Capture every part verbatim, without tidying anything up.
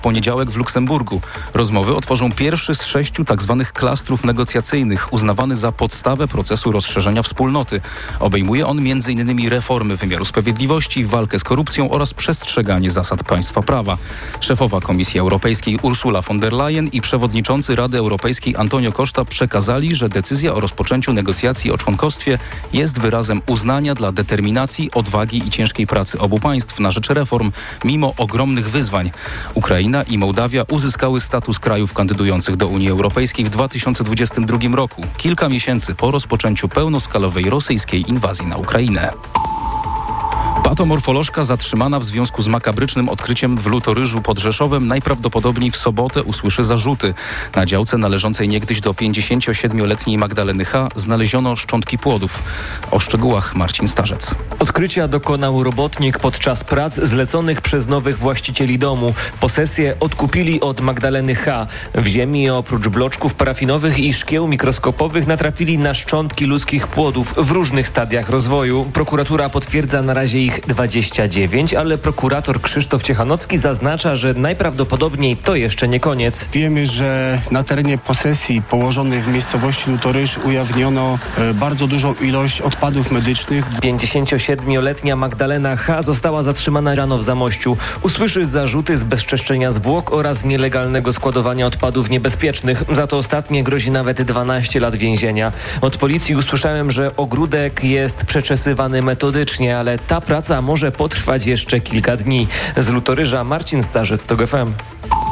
poniedziałek w Luksemburgu. Rozmowy otworzą pierwszy z sześciu tzw. klastrów negocjacyjnych, uznawany za podstawę procesu rozszerzenia wspólnoty. Obejmuje on między innymi reformy wymiaru sprawiedliwości, walkę z korupcją oraz przestrzeganie zasad państwa prawa. Szefowa Komisji Europejskiej Ursula von der Leyen i przewodniczący Rady Europejskiej Antonio Costa przekazali, że decyzja o rozpoczęciu negocjacji o członkostwie jest wyrazem uznania dla determinacji, odwagi i ciężkiej pracy obu państw na rzecz reform, mimo ogromnych wyzwań. Ukraina i Mołdawia uzyskały status krajów kandydujących do Unii Europejskiej w dwa tysiące dwudziestym drugim roku, kilka miesięcy po rozpoczęciu pełnoskalowej rosyjskiej inwazji na Ukrainę. Patomorfolożka zatrzymana w związku z makabrycznym odkryciem w Lutoryżu pod Rzeszowem najprawdopodobniej w sobotę usłyszy zarzuty. Na działce należącej niegdyś do pięćdziesięciosiedmioletniej Magdaleny H. znaleziono szczątki płodów. O szczegółach Marcin Starzec. Odkrycia dokonał robotnik podczas prac zleconych przez nowych właścicieli domu. Posesję odkupili od Magdaleny H. W ziemi oprócz bloczków parafinowych i szkieł mikroskopowych natrafili na szczątki ludzkich płodów w różnych stadiach rozwoju. Prokuratura potwierdza na razie ich dwadzieścia dziewięć, ale prokurator Krzysztof Ciechanowski zaznacza, że najprawdopodobniej to jeszcze nie koniec. Wiemy, że na terenie posesji położonej w miejscowości Lutoryż ujawniono e, bardzo dużą ilość odpadów medycznych. pięćdziesięciosiedmioletnia Magdalena H. została zatrzymana rano w Zamościu. Usłyszy zarzuty zbezczeszczenia zwłok oraz nielegalnego składowania odpadów niebezpiecznych. Za to ostatnie grozi nawet dwanaście lat więzienia. Od policji usłyszałem, że ogródek jest przeczesywany metodycznie, ale ta praca może potrwać jeszcze kilka dni. Z Lutoryża Marcin Starzec, TOG F M.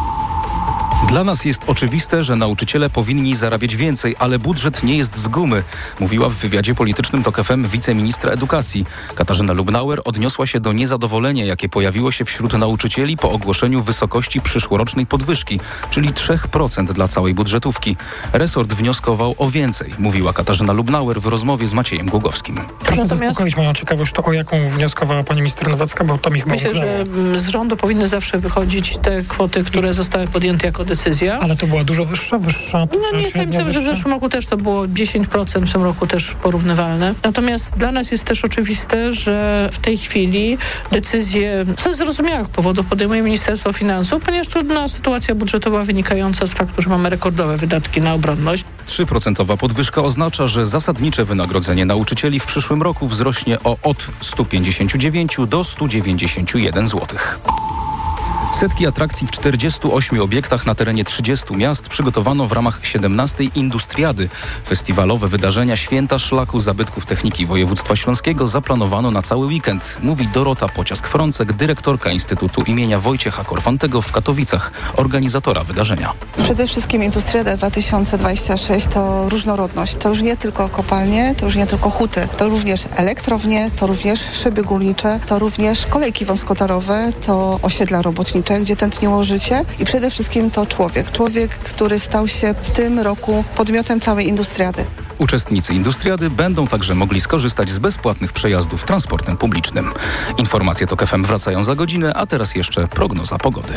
Dla nas jest oczywiste, że nauczyciele powinni zarabiać więcej, ale budżet nie jest z gumy, mówiła w wywiadzie politycznym TOG F M wiceministra edukacji. Katarzyna Lubnauer odniosła się do niezadowolenia, jakie pojawiło się wśród nauczycieli po ogłoszeniu wysokości przyszłorocznej podwyżki, czyli trzy procent dla całej budżetówki. Resort wnioskował o więcej, mówiła Katarzyna Lubnauer w rozmowie z Maciejem Głogowskim. Proszę Natomiast... zaspokoić moją ciekawość, to o jaką wnioskowała pani minister Nowacka, bo to mi chyba Myślę, że z rządu powinny zawsze wychodzić te kwoty, które zostały podjęte jako decyzja. Ale to była dużo wyższa, wyższa? No nie jestem pewien, że w zeszłym roku też to było dziesięć procent, w tym roku też porównywalne. Natomiast dla nas jest też oczywiste, że w tej chwili decyzje ze zrozumiałych powodów podejmuje Ministerstwo Finansów, ponieważ trudna sytuacja budżetowa wynikająca z faktu, że mamy rekordowe wydatki na obronność. trzy procent podwyżka oznacza, że zasadnicze wynagrodzenie nauczycieli w przyszłym roku wzrośnie o od stu pięćdziesięciu dziewięciu do stu dziewięćdziesięciu jeden złotych. Setki atrakcji w czterdziestu ośmiu obiektach na terenie trzydziestu miast przygotowano w ramach siedemnastej Industriady. Festiwalowe wydarzenia Święta Szlaku Zabytków Techniki Województwa Śląskiego zaplanowano na cały weekend, mówi Dorota Pociask-Frącek, dyrektorka Instytutu imienia Wojciecha Korfantego w Katowicach, organizatora wydarzenia. Przede wszystkim Industriada dwa tysiące dwadzieścia sześć to różnorodność. To już nie tylko kopalnie, to już nie tylko huty, to również elektrownie, to również szyby górnicze, to również kolejki wąskotorowe, to osiedla robotnicze, gdzie tętniło życie i przede wszystkim to człowiek. Człowiek, który stał się w tym roku podmiotem całej Industriady. Uczestnicy Industriady będą także mogli skorzystać z bezpłatnych przejazdów transportem publicznym. Informacje TOG F M wracają za godzinę, a teraz jeszcze prognoza pogody.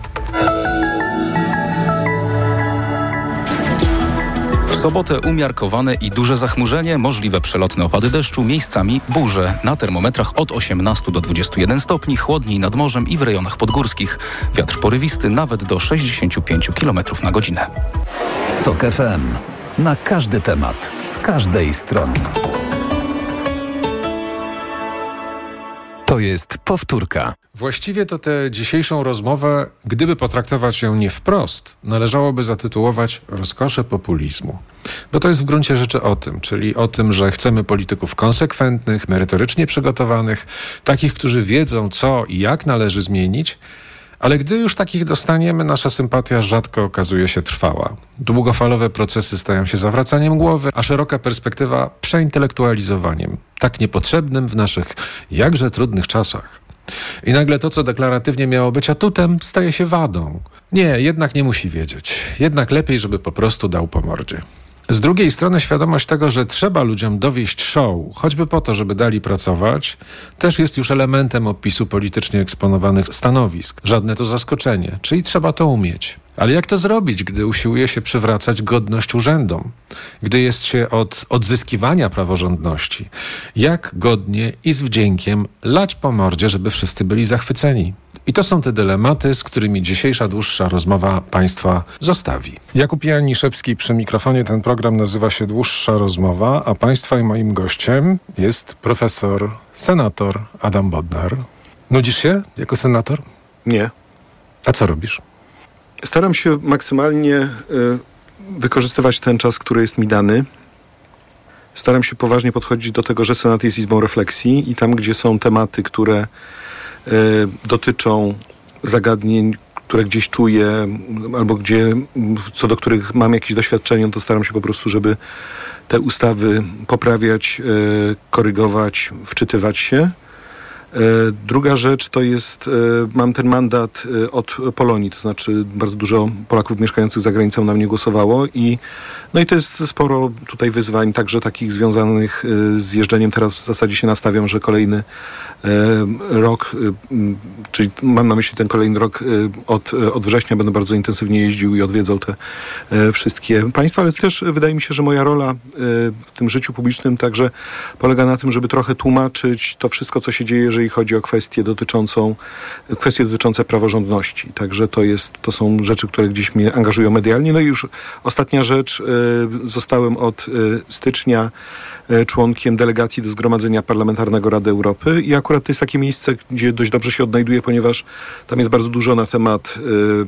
W sobotę umiarkowane i duże zachmurzenie, możliwe przelotne opady deszczu, miejscami burze. Na termometrach od osiemnastu do dwudziestu jeden stopni, chłodniej nad morzem i w rejonach podgórskich. Wiatr porywisty nawet do sześćdziesięciu pięciu kilometrów na godzinę. TOG F M. Na każdy temat, z każdej strony. To jest powtórka. Właściwie to tę dzisiejszą rozmowę, gdyby potraktować ją nie wprost, należałoby zatytułować Rozkosze populizmu. Bo to jest w gruncie rzeczy o tym, czyli o tym, że chcemy polityków konsekwentnych, merytorycznie przygotowanych, takich, którzy wiedzą, co i jak należy zmienić, ale gdy już takich dostaniemy, nasza sympatia rzadko okazuje się trwała. Długofalowe procesy stają się zawracaniem głowy, a szeroka perspektywa przeintelektualizowaniem, tak niepotrzebnym w naszych jakże trudnych czasach. I nagle to, co deklaratywnie miało być atutem, staje się wadą. Nie, jednak nie musi wiedzieć. Jednak lepiej, żeby po prostu dał po mordzie. Z drugiej strony świadomość tego, że trzeba ludziom dowieść show, choćby po to, żeby dali pracować, też jest już elementem opisu politycznie eksponowanych stanowisk. Żadne to zaskoczenie, czyli trzeba to umieć. Ale jak to zrobić, gdy usiłuje się przywracać godność urzędom? Gdy jest się od odzyskiwania praworządności? Jak godnie i z wdziękiem lać po mordzie, żeby wszyscy byli zachwyceni? I to są te dylematy, z którymi dzisiejsza dłuższa rozmowa Państwa zostawi. Jakub Janiszewski przy mikrofonie. Ten program nazywa się Dłuższa Rozmowa, a Państwa i moim gościem jest profesor, senator Adam Bodnar. Nudzisz się jako senator? Nie. A co robisz? Staram się maksymalnie y, wykorzystywać ten czas, który jest mi dany. Staram się poważnie podchodzić do tego, że Senat jest izbą refleksji i tam, gdzie są tematy, które y, dotyczą zagadnień, które gdzieś czuję albo gdzie, co do których mam jakieś doświadczenie, to staram się po prostu, żeby te ustawy poprawiać, y, korygować, wczytywać się. Druga rzecz to jest, mam ten mandat od Polonii, to znaczy bardzo dużo Polaków mieszkających za granicą na mnie głosowało i no i to jest sporo tutaj wyzwań, także takich związanych z jeżdżeniem. Teraz w zasadzie się nastawiam, że kolejny rok, czyli mam na myśli ten kolejny rok od, od września będę bardzo intensywnie jeździł i odwiedzał te wszystkie państwa, ale też wydaje mi się, że moja rola w tym życiu publicznym także polega na tym, żeby trochę tłumaczyć to wszystko, co się dzieje, jeżeli chodzi o kwestię dotyczącą, kwestie dotyczące praworządności. Także to jest, to są rzeczy, które gdzieś mnie angażują medialnie. No i już ostatnia rzecz, zostałem od stycznia członkiem delegacji do Zgromadzenia Parlamentarnego Rady Europy i akurat to jest takie miejsce, gdzie dość dobrze się odnajduję, ponieważ tam jest bardzo dużo na temat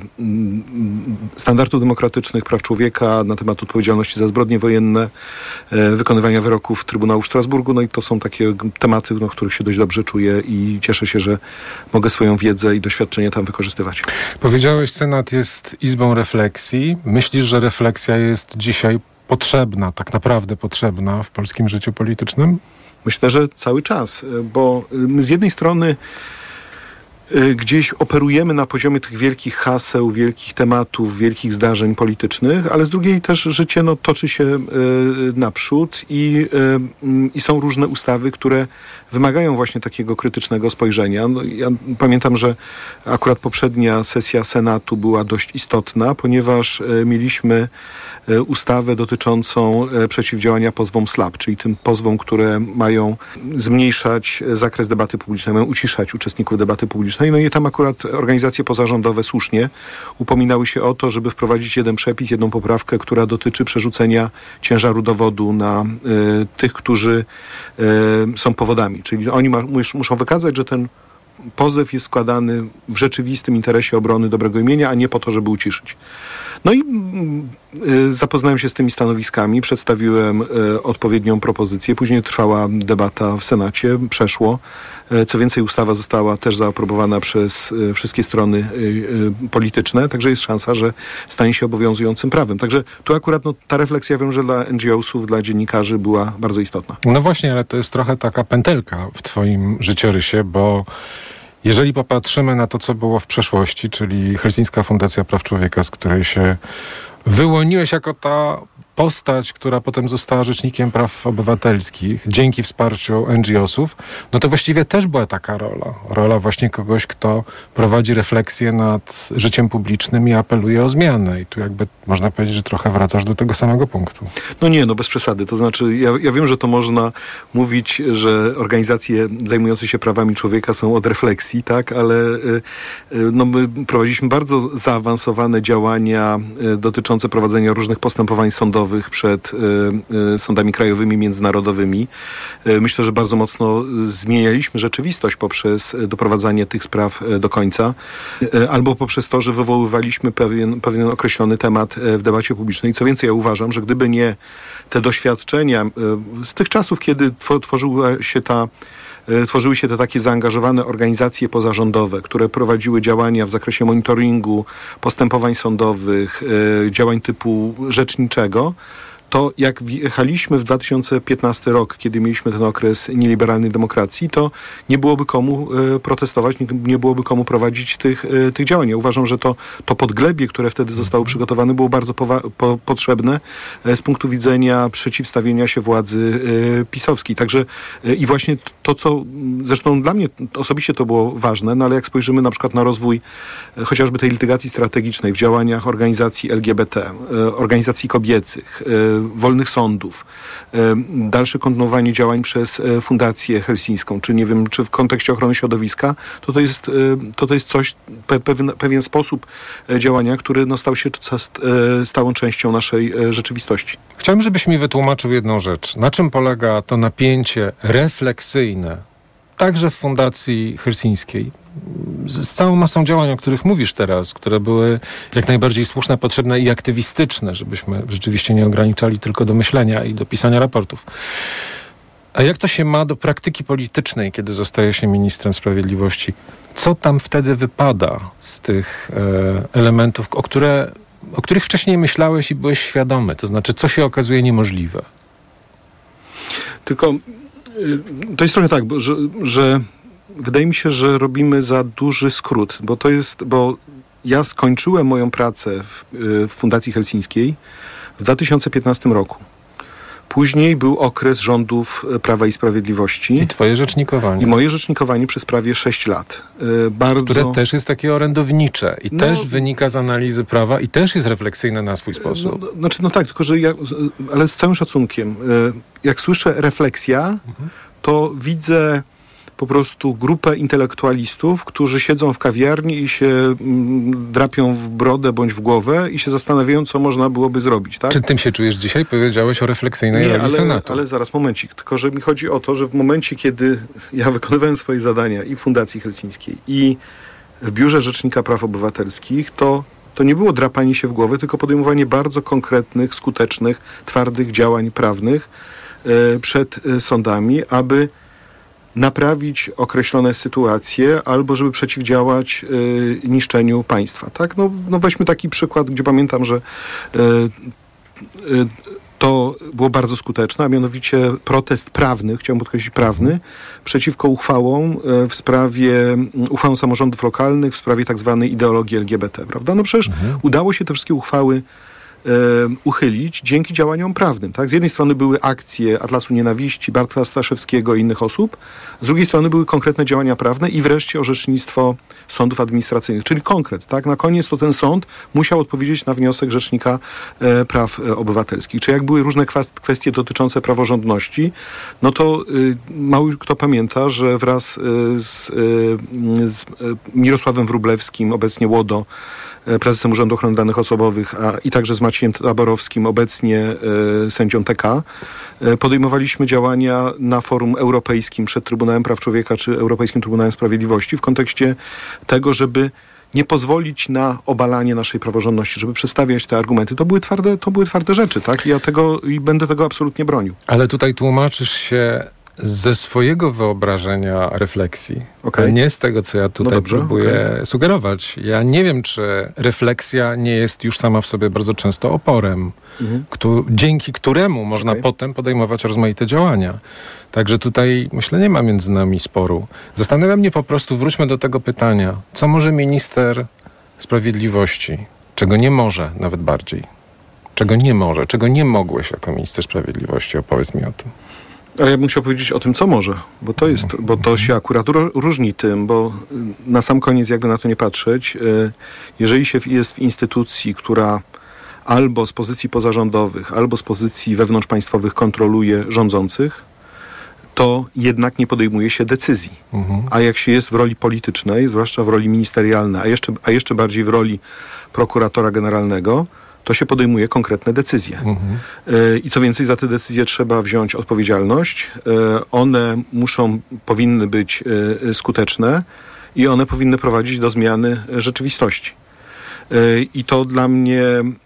standardów demokratycznych, praw człowieka, na temat odpowiedzialności za zbrodnie wojenne, wykonywania wyroków Trybunału w Strasburgu, no i to są takie tematy, no, w których się dość dobrze czuję i cieszę się, że mogę swoją wiedzę i doświadczenie tam wykorzystywać. Powiedziałeś, Senat jest izbą refleksji. Myślisz, że refleksja jest dzisiaj potrzebna, tak naprawdę potrzebna w polskim życiu politycznym? Myślę, że cały czas, bo my z jednej strony gdzieś operujemy na poziomie tych wielkich haseł, wielkich tematów, wielkich zdarzeń politycznych, ale z drugiej też życie no, toczy się y, naprzód i, y, i są różne ustawy, które wymagają właśnie takiego krytycznego spojrzenia. No, ja pamiętam, że akurat poprzednia sesja Senatu była dość istotna, ponieważ y, mieliśmy ustawę dotyczącą przeciwdziałania pozwom SLAPP, czyli tym pozwom, które mają zmniejszać zakres debaty publicznej, mają uciszać uczestników debaty publicznej. No i tam akurat organizacje pozarządowe słusznie upominały się o to, żeby wprowadzić jeden przepis, jedną poprawkę, która dotyczy przerzucenia ciężaru dowodu na y, tych, którzy y, są powodami. Czyli oni ma, muszą wykazać, że ten pozew jest składany w rzeczywistym interesie obrony dobrego imienia, a nie po to, żeby uciszyć. No i y, zapoznałem się z tymi stanowiskami, przedstawiłem y, odpowiednią propozycję, później trwała debata w Senacie, przeszło. Y, co więcej, ustawa została też zaaprobowana przez y, wszystkie strony y, y, polityczne, także jest szansa, że stanie się obowiązującym prawem. Także tu akurat no, ta refleksja, wiem, że dla N G O sów, dla dziennikarzy była bardzo istotna. No właśnie, ale to jest trochę taka pętelka w twoim życiorysie, bo jeżeli popatrzymy na to, co było w przeszłości, czyli Helsińska Fundacja Praw Człowieka, z której się wyłoniłeś jako ta postać, która potem została Rzecznikiem Praw Obywatelskich dzięki wsparciu N G O sów, no to właściwie też była taka rola. Rola właśnie kogoś, kto prowadzi refleksję nad życiem publicznym i apeluje o zmianę. I tu jakby można powiedzieć, że trochę wracasz do tego samego punktu. No nie, no bez przesady. To znaczy, ja, ja wiem, że to można mówić, że organizacje zajmujące się prawami człowieka są od refleksji, tak, ale y, y, no my prowadziliśmy bardzo zaawansowane działania y, dotyczące prowadzenia różnych postępowań sądowych przed y, y, sądami krajowymi, międzynarodowymi. Y, myślę, że bardzo mocno zmienialiśmy rzeczywistość poprzez doprowadzanie tych spraw y, do końca, y, albo poprzez to, że wywoływaliśmy pewien, pewien określony temat y, w debacie publicznej. Co więcej, ja uważam, że gdyby nie te doświadczenia y, z tych czasów, kiedy tworzyła się ta Tworzyły się te takie zaangażowane organizacje pozarządowe, które prowadziły działania w zakresie monitoringu, postępowań sądowych, działań typu rzeczniczego, to jak wjechaliśmy w dwa tysiące piętnasty rok, kiedy mieliśmy ten okres nieliberalnej demokracji, to nie byłoby komu e, protestować, nie, nie byłoby komu prowadzić tych, e, tych działań. Ja uważam, że to, to podglebie, które wtedy zostało przygotowane, było bardzo powa- po, potrzebne e, z punktu widzenia przeciwstawienia się władzy e, pisowskiej. Także e, i właśnie to, co zresztą dla mnie osobiście to było ważne, no ale jak spojrzymy na przykład na rozwój e, chociażby tej litygacji strategicznej w działaniach organizacji L G B T, e, organizacji kobiecych, e, wolnych sądów, e, dalsze kontynuowanie działań przez e, Fundację Helsińską, czy nie wiem, czy w kontekście ochrony środowiska, to to jest, e, to, to jest coś, pe, pewien, pewien sposób e, działania, który no, stał się e, stałą częścią naszej e, rzeczywistości. Chciałbym, żebyś mi wytłumaczył jedną rzecz. Na czym polega to napięcie refleksyjne, także w Fundacji Helsińskiej, z, z całą masą działań, o których mówisz teraz, które były jak najbardziej słuszne, potrzebne i aktywistyczne, żebyśmy rzeczywiście nie ograniczali tylko do myślenia i do pisania raportów. A jak to się ma do praktyki politycznej, kiedy zostaje się ministrem sprawiedliwości? Co tam wtedy wypada z tych e, elementów, o, które, o których wcześniej myślałeś i byłeś świadomy? To znaczy, co się okazuje niemożliwe? Tylko to jest trochę tak, bo, że, że wydaje mi się, że robimy za duży skrót, bo to jest, bo ja skończyłem moją pracę w, w Fundacji Helsińskiej w dwa tysiące piętnastym roku. Później był okres rządów Prawa i Sprawiedliwości. I twoje rzecznikowanie. I moje rzecznikowanie przez prawie sześć lat. Bardzo... Które też jest takie orędownicze i no, też wynika z analizy prawa i też jest refleksyjne na swój sposób. No, no, znaczy, no tak, tylko że ja, ale z całym szacunkiem, jak słyszę refleksja, mhm. to widzę po prostu grupę intelektualistów, którzy siedzą w kawiarni i się mm, drapią w brodę bądź w głowę i się zastanawiają, co można byłoby zrobić. Tak? Czy tym się czujesz dzisiaj? Powiedziałeś o refleksyjnej roli ale, Senatu. ale zaraz, momencik. Tylko, że mi chodzi o to, że w momencie, kiedy ja wykonywałem swoje zadania i w Fundacji Helsińskiej, i w Biurze Rzecznika Praw Obywatelskich, to to nie było drapanie się w głowę, tylko podejmowanie bardzo konkretnych, skutecznych, twardych działań prawnych e, przed e, sądami, aby naprawić określone sytuacje albo żeby przeciwdziałać y, niszczeniu państwa. Tak? No, no weźmy taki przykład, gdzie pamiętam, że y, y, to było bardzo skuteczne, a mianowicie protest prawny, chciałbym podkreślić prawny, przeciwko uchwałom y, w sprawie uchwałom samorządów lokalnych w sprawie tak zwanej ideologii L G B T. Prawda? No przecież mhm. udało się te wszystkie uchwały uchylić dzięki działaniom prawnym. Tak? Z jednej strony były akcje Atlasu Nienawiści, Bartka Staszewskiego i innych osób, z drugiej strony były konkretne działania prawne i wreszcie orzecznictwo sądów administracyjnych, czyli konkret. Tak? Na koniec to ten sąd musiał odpowiedzieć na wniosek Rzecznika e, Praw e, Obywatelskich. Czy jak były różne kwestie dotyczące praworządności, no to y, mały kto pamięta, że wraz y, z, y, z y, Mirosławem Wróblewskim, obecnie Łodo, prezesem Urzędu Ochrony Danych Osobowych, a i także z Maciejem Taborowskim, obecnie e, sędzią T K, e, podejmowaliśmy działania na forum europejskim przed Trybunałem Praw Człowieka czy Europejskim Trybunałem Sprawiedliwości w kontekście tego, żeby nie pozwolić na obalanie naszej praworządności, żeby przedstawiać te argumenty. To były twarde, to były twarde rzeczy, tak? I ja tego, i będę tego absolutnie bronił. Ale tutaj tłumaczysz się ze swojego wyobrażenia refleksji, okay. nie z tego, co ja tutaj no dobrze, próbuję okay. sugerować. Ja nie wiem, czy refleksja nie jest już sama w sobie bardzo często oporem, mhm. kto, dzięki któremu można okay. potem podejmować rozmaite działania. Także tutaj, myślę, nie ma między nami sporu. Zastanawia mnie po prostu, wróćmy do tego pytania, co może minister sprawiedliwości, czego nie może, nawet bardziej, czego nie może, czego nie mogłeś jako minister sprawiedliwości, opowiedz mi o tym. Ale ja bym chciał powiedzieć o tym, co może, bo to jest, bo to się akurat różni tym, bo na sam koniec, jakby na to nie patrzeć, jeżeli się jest w instytucji, która albo z pozycji pozarządowych, albo z pozycji wewnątrzpaństwowych kontroluje rządzących, to jednak nie podejmuje się decyzji. Mhm. A jak się jest w roli politycznej, zwłaszcza w roli ministerialnej, a jeszcze, a jeszcze bardziej w roli prokuratora generalnego, to się podejmuje konkretne decyzje. Mhm. I co więcej, za te decyzje trzeba wziąć odpowiedzialność. One muszą, powinny być skuteczne i one powinny prowadzić do zmiany rzeczywistości. I to dla mnie,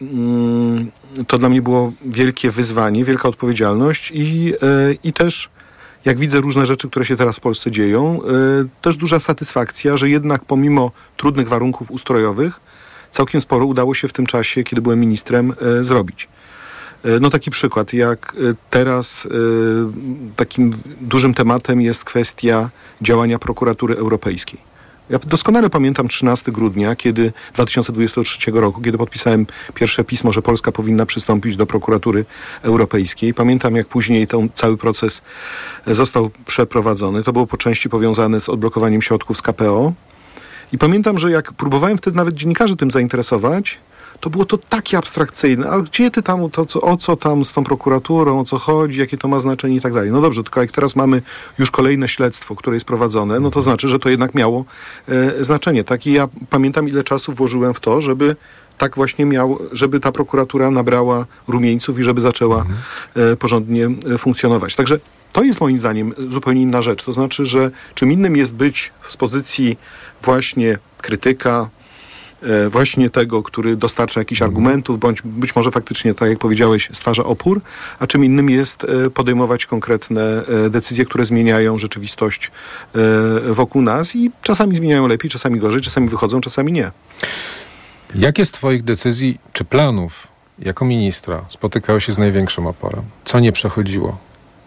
to dla mnie było wielkie wyzwanie, wielka odpowiedzialność i, i też, jak widzę różne rzeczy, które się teraz w Polsce dzieją, też duża satysfakcja, że jednak pomimo trudnych warunków ustrojowych całkiem sporo udało się w tym czasie, kiedy byłem ministrem, e, zrobić. No taki przykład, jak teraz takim dużym tematem jest kwestia działania prokuratury europejskiej. Ja doskonale pamiętam trzynastego grudnia, kiedy dwa tysiące dwudziestego trzeciego roku, kiedy podpisałem pierwsze pismo, że Polska powinna przystąpić do prokuratury europejskiej. Pamiętam, jak później ten cały proces został przeprowadzony. To było po części powiązane z odblokowaniem środków z K P O. I pamiętam, że jak próbowałem wtedy nawet dziennikarzy tym zainteresować, to było to takie abstrakcyjne. A gdzie ty tam, to, co, o co tam z tą prokuraturą, o co chodzi, jakie to ma znaczenie i tak dalej. No dobrze, tylko jak teraz mamy już kolejne śledztwo, które jest prowadzone, no to znaczy, że to jednak miało e, znaczenie. Tak? I ja pamiętam, ile czasu włożyłem w to, żeby tak właśnie miał, żeby ta prokuratura nabrała rumieńców i żeby zaczęła mhm. e, porządnie e, funkcjonować. Także to jest moim zdaniem zupełnie inna rzecz. To znaczy, że czym innym jest być z pozycji właśnie krytyka, właśnie tego, który dostarcza jakichś argumentów, bądź być może faktycznie, tak jak powiedziałeś, stwarza opór, a czym innym jest podejmować konkretne decyzje, które zmieniają rzeczywistość wokół nas i czasami zmieniają lepiej, czasami gorzej, czasami wychodzą, czasami nie. Jakie z twoich decyzji czy planów jako ministra spotykało się z największym oporem? Co nie przechodziło?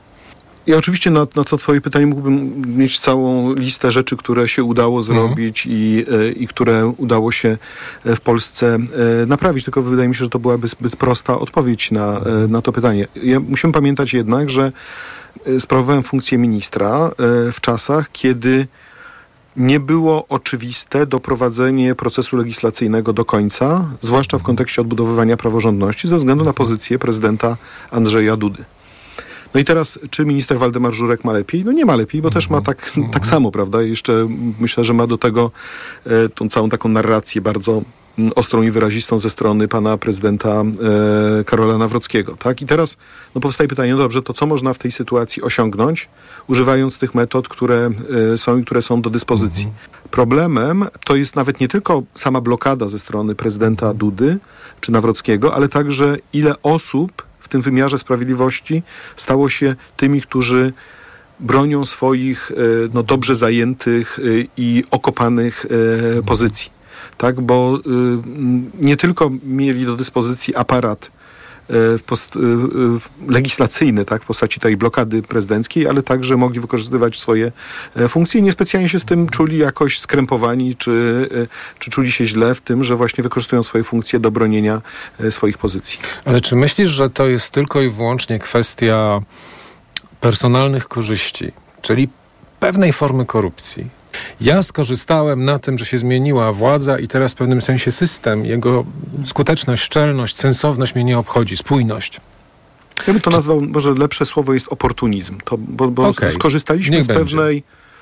Ja oczywiście na, na to twoje pytanie mógłbym mieć całą listę rzeczy, które się udało zrobić mm. i, i które udało się w Polsce naprawić. Tylko wydaje mi się, że to byłaby zbyt prosta odpowiedź na, na to pytanie. Ja, musimy pamiętać jednak, że sprawowałem funkcję ministra w czasach, kiedy nie było oczywiste doprowadzenie procesu legislacyjnego do końca, zwłaszcza w kontekście odbudowywania praworządności, ze względu na pozycję prezydenta Andrzeja Dudy. No i teraz, czy minister Waldemar Żurek ma lepiej? No nie ma lepiej, bo też ma tak, tak samo, prawda? I jeszcze myślę, że ma do tego e, tą całą taką narrację bardzo m, ostrą i wyrazistą ze strony pana prezydenta e, Karola Nawrockiego, tak? I teraz no powstaje pytanie, no dobrze, to co można w tej sytuacji osiągnąć, używając tych metod, które e, są i które są do dyspozycji? Mhm. Problemem to jest nawet nie tylko sama blokada ze strony prezydenta Dudy czy Nawrockiego, ale także ile osób w tym wymiarze sprawiedliwości stało się tymi, którzy bronią swoich no, dobrze zajętych i okopanych pozycji. Tak? Bo nie tylko mieli do dyspozycji aparat w post, w legislacyjny, tak, w postaci tej blokady prezydenckiej, ale także mogli wykorzystywać swoje funkcje i niespecjalnie się z tym czuli jakoś skrępowani, czy, czy czuli się źle w tym, że właśnie wykorzystują swoje funkcje do bronienia swoich pozycji. Ale czy myślisz, że to jest tylko i wyłącznie kwestia personalnych korzyści, czyli pewnej formy korupcji? Ja skorzystałem na tym, że się zmieniła władza i teraz w pewnym sensie system, jego skuteczność, szczelność, sensowność mnie nie obchodzi, spójność. Ja bym to nazwał, może lepsze słowo jest oportunizm, to, bo, bo okay. skorzystaliśmy Niech z będzie. pewnej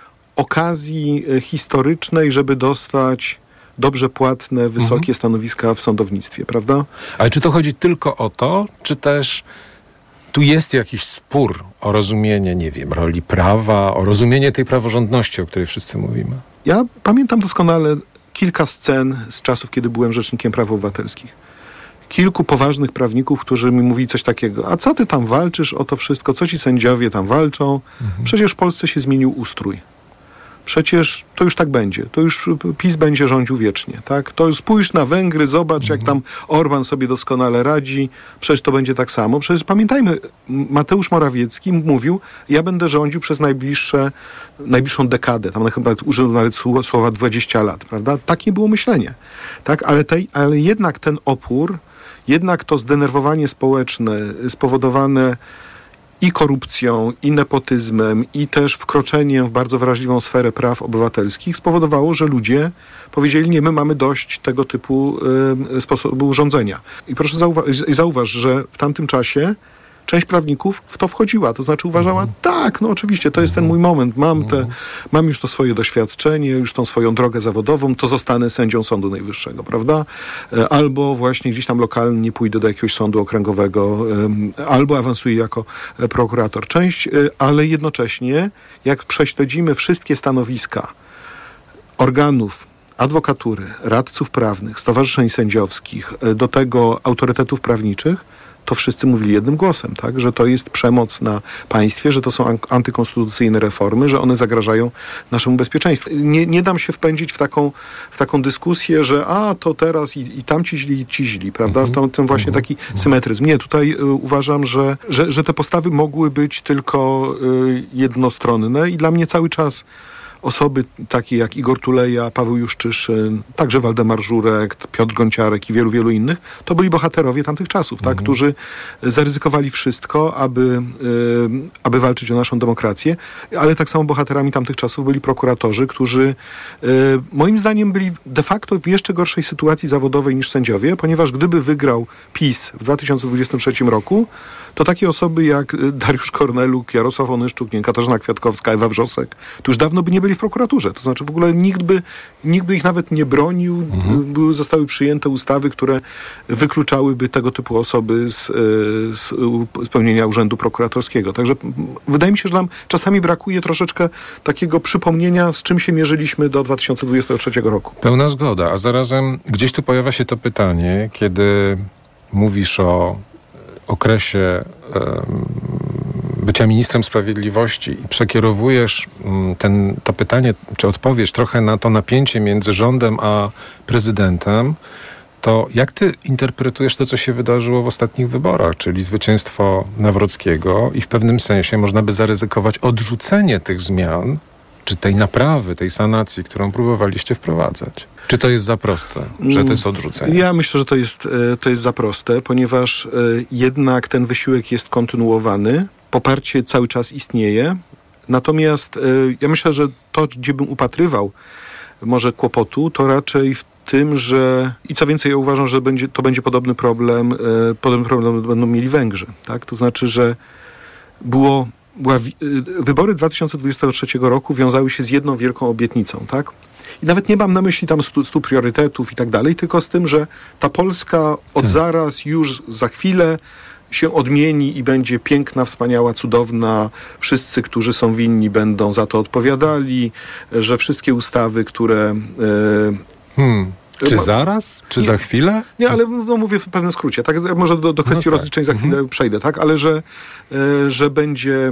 okazji historycznej, żeby dostać dobrze płatne, wysokie mhm. stanowiska w sądownictwie, prawda? Ale czy to chodzi tylko o to, czy też tu jest jakiś spór o rozumienie, nie wiem, roli prawa, o rozumienie tej praworządności, o której wszyscy mówimy? Ja pamiętam doskonale kilka scen z czasów, kiedy byłem rzecznikiem praw obywatelskich. Kilku poważnych prawników, którzy mi mówili coś takiego, a co ty tam walczysz o to wszystko, co ci sędziowie tam walczą? Mhm. Przecież w Polsce się zmienił ustrój. Przecież to już tak będzie. To już PiS będzie rządził wiecznie, tak? To spójrz na Węgry, zobacz, jak tam Orban sobie doskonale radzi. Przecież to będzie tak samo. Przecież pamiętajmy, Mateusz Morawiecki mówił, ja będę rządził przez najbliższe, najbliższą dekadę. Tam chyba użył nawet słowa dwadzieścia lat, prawda? Takie było myślenie, tak? Ale, tej, ale jednak ten opór, jednak to zdenerwowanie społeczne spowodowane i korupcją, i nepotyzmem, i też wkroczeniem w bardzo wrażliwą sferę praw obywatelskich spowodowało, że ludzie powiedzieli, nie, my mamy dość tego typu y, sposobu rządzenia. I proszę zauwa- zauważ, że w tamtym czasie część prawników w to wchodziła, to znaczy uważała, mhm. tak, no oczywiście, to jest ten mój moment, mam, te, mam już to swoje doświadczenie, już tą swoją drogę zawodową, to zostanę sędzią Sądu Najwyższego, prawda? Albo właśnie gdzieś tam lokalnie pójdę do jakiegoś sądu okręgowego, albo awansuję jako prokurator. Część, ale jednocześnie, jak prześledzimy wszystkie stanowiska organów adwokatury, radców prawnych, stowarzyszeń sędziowskich, do tego autorytetów prawniczych, to wszyscy mówili jednym głosem, tak? Że to jest przemoc na państwie, że to są an- antykonstytucyjne reformy, że one zagrażają naszemu bezpieczeństwu. Nie, nie dam się wpędzić w taką, w taką dyskusję, że a, to teraz i, i tamci źli, i ci źli, prawda? W tym, tym właśnie taki symetryzm. Nie, tutaj y, uważam, że, że, że te postawy mogły być tylko y, jednostronne i dla mnie cały czas osoby takie jak Igor Tuleja, Paweł Juszczyszyn, także Waldemar Żurek, Piotr Gonciarek i wielu, wielu innych, to byli bohaterowie tamtych czasów, tak, którzy zaryzykowali wszystko, aby, y, aby walczyć o naszą demokrację, ale tak samo bohaterami tamtych czasów byli prokuratorzy, którzy y, moim zdaniem byli de facto w jeszcze gorszej sytuacji zawodowej niż sędziowie, ponieważ gdyby wygrał PiS w dwa tysiące dwudziestym trzecim roku, to takie osoby jak Dariusz Korneluk, Jarosław Onyszczuk, nie, Katarzyna Kwiatkowska, Ewa Wrzosek, to już dawno by nie byli w prokuraturze. To znaczy w ogóle nikt by, nikt by ich nawet nie bronił. Mhm. Były, zostały przyjęte ustawy, które wykluczałyby tego typu osoby z, z spełnienia urzędu prokuratorskiego. Także wydaje mi się, że nam czasami brakuje troszeczkę takiego przypomnienia, z czym się mierzyliśmy do dwa tysiące dwudziestego trzeciego roku. Pełna zgoda, a zarazem gdzieś tu pojawia się to pytanie, kiedy mówisz o okresie um, bycia ministrem sprawiedliwości i przekierowujesz um, ten, to pytanie, czy odpowiedź trochę na to napięcie między rządem a prezydentem, to jak ty interpretujesz to, co się wydarzyło w ostatnich wyborach, czyli zwycięstwo Nawrockiego i w pewnym sensie można by zaryzykować odrzucenie tych zmian, czy tej naprawy, tej sanacji, którą próbowaliście wprowadzać? Czy to jest za proste, że to jest odrzucenie? Ja myślę, że to jest, to jest za proste, ponieważ jednak ten wysiłek jest kontynuowany, poparcie cały czas istnieje, natomiast ja myślę, że to, gdzie bym upatrywał może kłopotu, to raczej w tym, że i co więcej, ja uważam, że będzie, to będzie podobny problem, podobny problem będą mieli Węgrzy, tak? To znaczy, że było Była, wybory dwa tysiące dwudziestego trzeciego roku wiązały się z jedną wielką obietnicą, tak? I nawet nie mam na myśli tam stu, stu priorytetów i tak dalej, tylko z tym, że ta Polska od tak. zaraz, już za chwilę się odmieni i będzie piękna, wspaniała, cudowna. Wszyscy, którzy są winni, będą za to odpowiadali, że wszystkie ustawy, które... E, hmm. Czy zaraz? Czy nie, za chwilę? Nie, ale no, mówię w pewnym skrócie. Tak? Może do, do kwestii no tak. rozliczeń za chwilę mhm. przejdę, tak? Ale że, e, że będzie,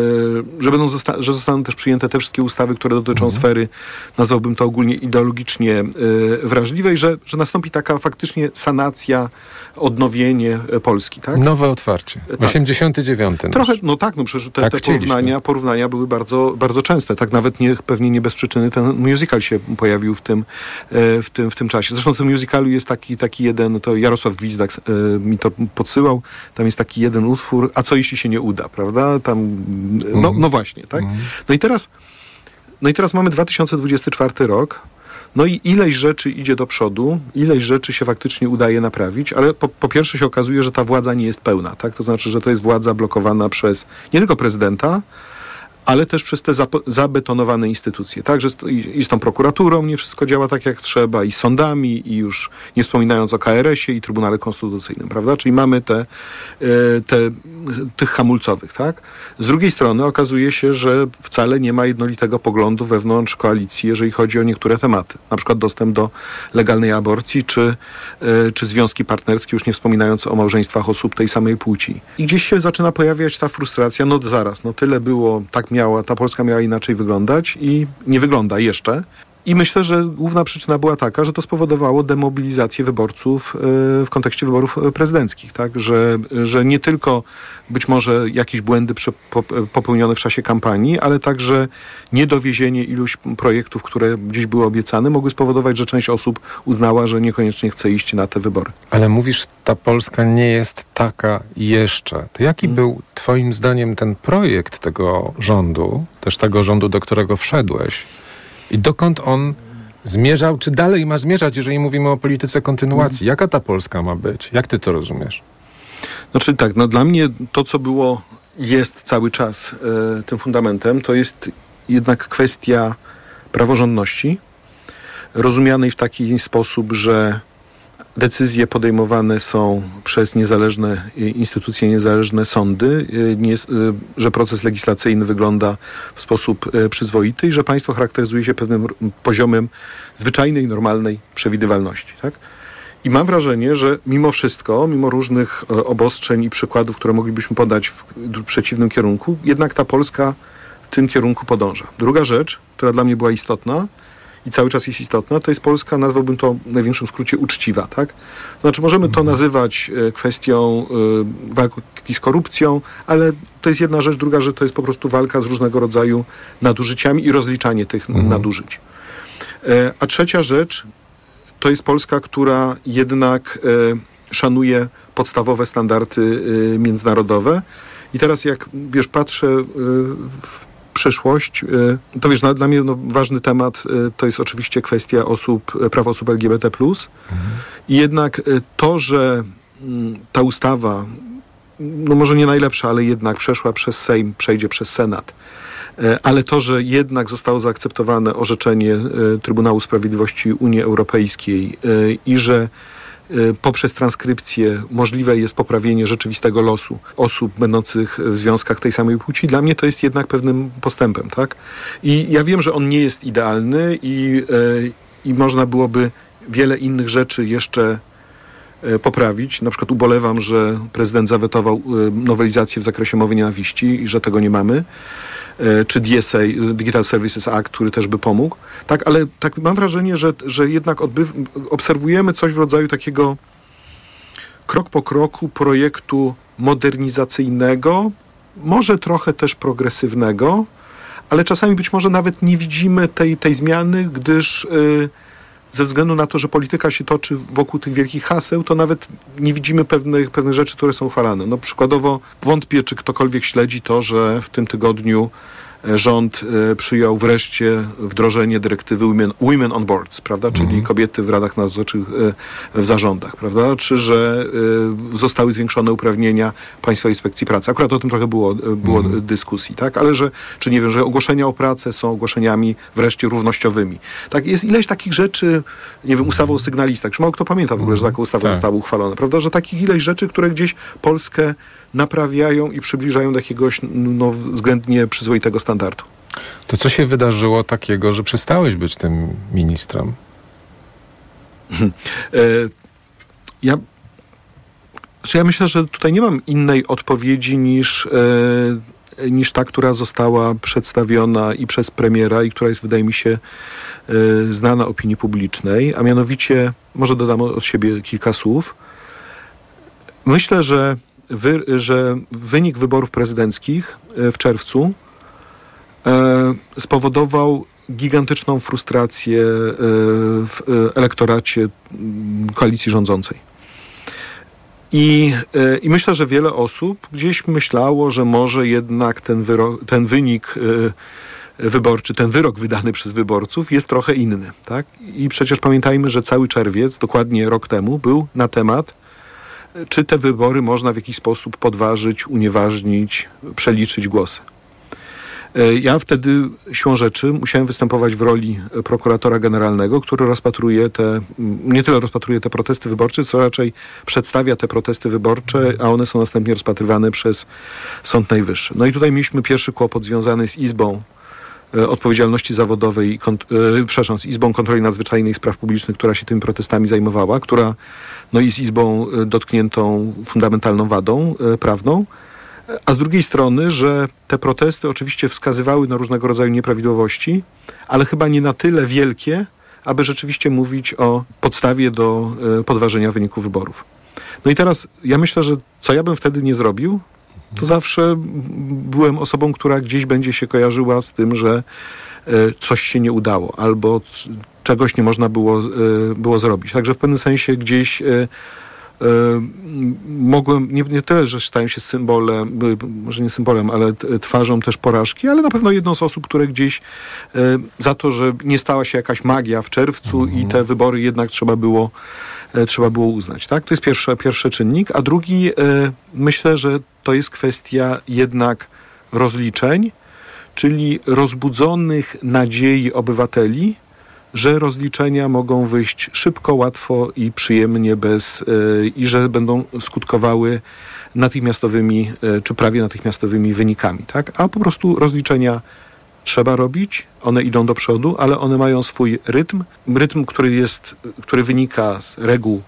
e, że, będą zosta- że zostaną też przyjęte te wszystkie ustawy, które dotyczą mhm. sfery, nazwałbym to ogólnie ideologicznie e, wrażliwej, że, że nastąpi taka faktycznie sanacja, odnowienie Polski, tak? Nowe otwarcie. Tak. osiemdziesiąty dziewiąty. Trochę, no tak, no przecież te, tak te porównania, porównania były bardzo, bardzo częste. Tak nawet nie, pewnie nie bez przyczyny ten musical się pojawił w tym, e, w tym, w tym czasie. Zresztą w tym musicalu jest taki, taki jeden, to Jarosław Gwizdak e, mi to podsyłał, tam jest taki jeden utwór, a co jeśli się nie uda, prawda? Tam, no, no właśnie, tak? No i teraz, no i teraz mamy dwa tysiące dwudziesty czwarty rok, no i ileś rzeczy idzie do przodu, ileś rzeczy się faktycznie udaje naprawić, ale po, po pierwsze się okazuje, że ta władza nie jest pełna, tak? To znaczy, że to jest władza blokowana przez nie tylko prezydenta, ale też przez te zap- zabetonowane instytucje. Także i, i z tą prokuraturą nie wszystko działa tak, jak trzeba, i z sądami, i już nie wspominając o K R S ie i Trybunale Konstytucyjnym, prawda? Czyli mamy te, te, tych hamulcowych, tak? Z drugiej strony okazuje się, że wcale nie ma jednolitego poglądu wewnątrz koalicji, jeżeli chodzi o niektóre tematy. Na przykład dostęp do legalnej aborcji, czy, czy związki partnerskie, już nie wspominając o małżeństwach osób tej samej płci. I gdzieś się zaczyna pojawiać ta frustracja, no zaraz, no tyle było, tak miała, ta Polska miała inaczej wyglądać i nie wygląda jeszcze. I myślę, że główna przyczyna była taka, że to spowodowało demobilizację wyborców w kontekście wyborów prezydenckich, tak? Że, że nie tylko być może jakieś błędy popełnione w czasie kampanii, ale także niedowiezienie iluś projektów, które gdzieś były obiecane, mogły spowodować, że część osób uznała, że niekoniecznie chce iść na te wybory. Ale mówisz, ta Polska nie jest taka jeszcze. To jaki hmm. był twoim zdaniem ten projekt tego rządu, też tego rządu, do którego wszedłeś? I dokąd on zmierzał, czy dalej ma zmierzać, jeżeli mówimy o polityce kontynuacji? Jaka ta Polska ma być? Jak ty to rozumiesz? Znaczy tak, no dla mnie to, co było, jest cały czas e, tym fundamentem, to jest jednak kwestia praworządności, rozumianej w taki sposób, że decyzje podejmowane są przez niezależne instytucje, niezależne sądy, nie, że proces legislacyjny wygląda w sposób przyzwoity i że państwo charakteryzuje się pewnym poziomem zwyczajnej, normalnej przewidywalności. Tak? I mam wrażenie, że mimo wszystko, mimo różnych obostrzeń i przykładów, które moglibyśmy podać w przeciwnym kierunku, jednak ta Polska w tym kierunku podąża. Druga rzecz, która dla mnie była istotna i cały czas jest istotna, to jest Polska, nazwałbym to w największym skrócie uczciwa, tak? Znaczy możemy to nazywać kwestią walki z korupcją, ale to jest jedna rzecz, druga rzecz to jest po prostu walka z różnego rodzaju nadużyciami i rozliczanie tych mhm. nadużyć. A trzecia rzecz to jest Polska, która jednak e, szanuje podstawowe standardy e, międzynarodowe. I teraz jak, wiesz, patrzę e, w przyszłość, e, to wiesz, na, dla mnie no, ważny temat e, to jest oczywiście kwestia osób, e, praw osób L G B T plus. Mhm. I jednak e, to, że m, ta ustawa, no może nie najlepsza, ale jednak przeszła przez Sejm, przejdzie przez Senat, ale to, że jednak zostało zaakceptowane orzeczenie Trybunału Sprawiedliwości Unii Europejskiej i że poprzez transkrypcję możliwe jest poprawienie rzeczywistego losu osób będących w związkach tej samej płci, dla mnie to jest jednak pewnym postępem, tak? I ja wiem, że on nie jest idealny i, i można byłoby wiele innych rzeczy jeszcze poprawić. Na przykład ubolewam, że prezydent zawetował nowelizację w zakresie mowy nienawiści i że tego nie mamy. Czy D S A, Digital Services Act, który też by pomógł. Tak, ale tak mam wrażenie, że, że jednak odbyw, obserwujemy coś w rodzaju takiego krok po kroku projektu modernizacyjnego, może trochę też progresywnego, ale czasami być może nawet nie widzimy tej, tej zmiany, gdyż yy, ze względu na to, że polityka się toczy wokół tych wielkich haseł, to nawet nie widzimy pewnych, pewnych rzeczy, które są uchwalane. No przykładowo wątpię, czy ktokolwiek śledzi to, że w tym tygodniu rząd e, przyjął wreszcie wdrożenie dyrektywy Women, Women on Boards, prawda? Czyli mm. kobiety w radach nadzorczych, e, w zarządach, prawda? Czy że e, zostały zwiększone uprawnienia Państwowej Inspekcji Pracy. Akurat o tym trochę było, było mm. dyskusji, tak? Ale że, czy nie wiem, że ogłoszenia o pracę są ogłoszeniami wreszcie równościowymi. Tak? Jest ileś takich rzeczy, nie wiem, ustawa o sygnalistach. Czy mało kto pamięta w ogóle, że taka ustawa tak. została uchwalona, prawda? Że takich ileś rzeczy, które gdzieś Polskę naprawiają i przybliżają do jakiegoś no, względnie przyzwoitego standardu. To co się wydarzyło takiego, że przestałeś być tym ministrem? e, ja, ja myślę, że tutaj nie mam innej odpowiedzi niż, e, niż ta, która została przedstawiona i przez premiera i która jest, wydaje mi się, e, znana opinii publicznej, a mianowicie, może dodam od siebie kilka słów. Myślę, że Wy, że wynik wyborów prezydenckich w czerwcu e, spowodował gigantyczną frustrację e, w elektoracie koalicji rządzącej. I, e, I myślę, że wiele osób gdzieś myślało, że może jednak ten, wyro, ten wynik e, wyborczy, ten wyrok wydany przez wyborców jest trochę inny. Tak? I przecież pamiętajmy, że cały czerwiec, dokładnie rok temu, był na temat, czy te wybory można w jakiś sposób podważyć, unieważnić, przeliczyć głosy. Ja wtedy siłą rzeczy musiałem występować w roli prokuratora generalnego, który rozpatruje te, nie tyle rozpatruje te protesty wyborcze, co raczej przedstawia te protesty wyborcze, a one są następnie rozpatrywane przez Sąd Najwyższy. No i tutaj mieliśmy pierwszy kłopot związany z Izbą Odpowiedzialności Zawodowej, kont- e, przepraszam, z Izbą Kontroli Nadzwyczajnej i Spraw Publicznych, która się tymi protestami zajmowała, która no, jest izbą dotkniętą fundamentalną wadą e, prawną, a z drugiej strony, że te protesty oczywiście wskazywały na różnego rodzaju nieprawidłowości, ale chyba nie na tyle wielkie, aby rzeczywiście mówić o podstawie do e, podważenia wyniku wyborów. No i teraz ja myślę, że co ja bym wtedy nie zrobił, to zawsze byłem osobą, która gdzieś będzie się kojarzyła z tym, że e, coś się nie udało albo c- czegoś nie można było, e, było zrobić. Także w pewnym sensie gdzieś e, e, mogłem, nie, nie tyle, że stałem się symbolem, może nie symbolem, ale t- twarzą też porażki, ale na pewno jedną z osób, które gdzieś e, za to, że nie stała się jakaś magia w czerwcu mhm. i te wybory jednak trzeba było trzeba było uznać. Tak? To jest pierwszy, pierwszy czynnik, a drugi, e, myślę, że to jest kwestia jednak rozliczeń, czyli rozbudzonych nadziei obywateli, że rozliczenia mogą wyjść szybko, łatwo i przyjemnie bez, e, i że będą skutkowały natychmiastowymi, e, czy prawie natychmiastowymi wynikami. Tak? A po prostu rozliczenia trzeba robić, one idą do przodu, ale one mają swój rytm. Rytm, który jest, który wynika z reguł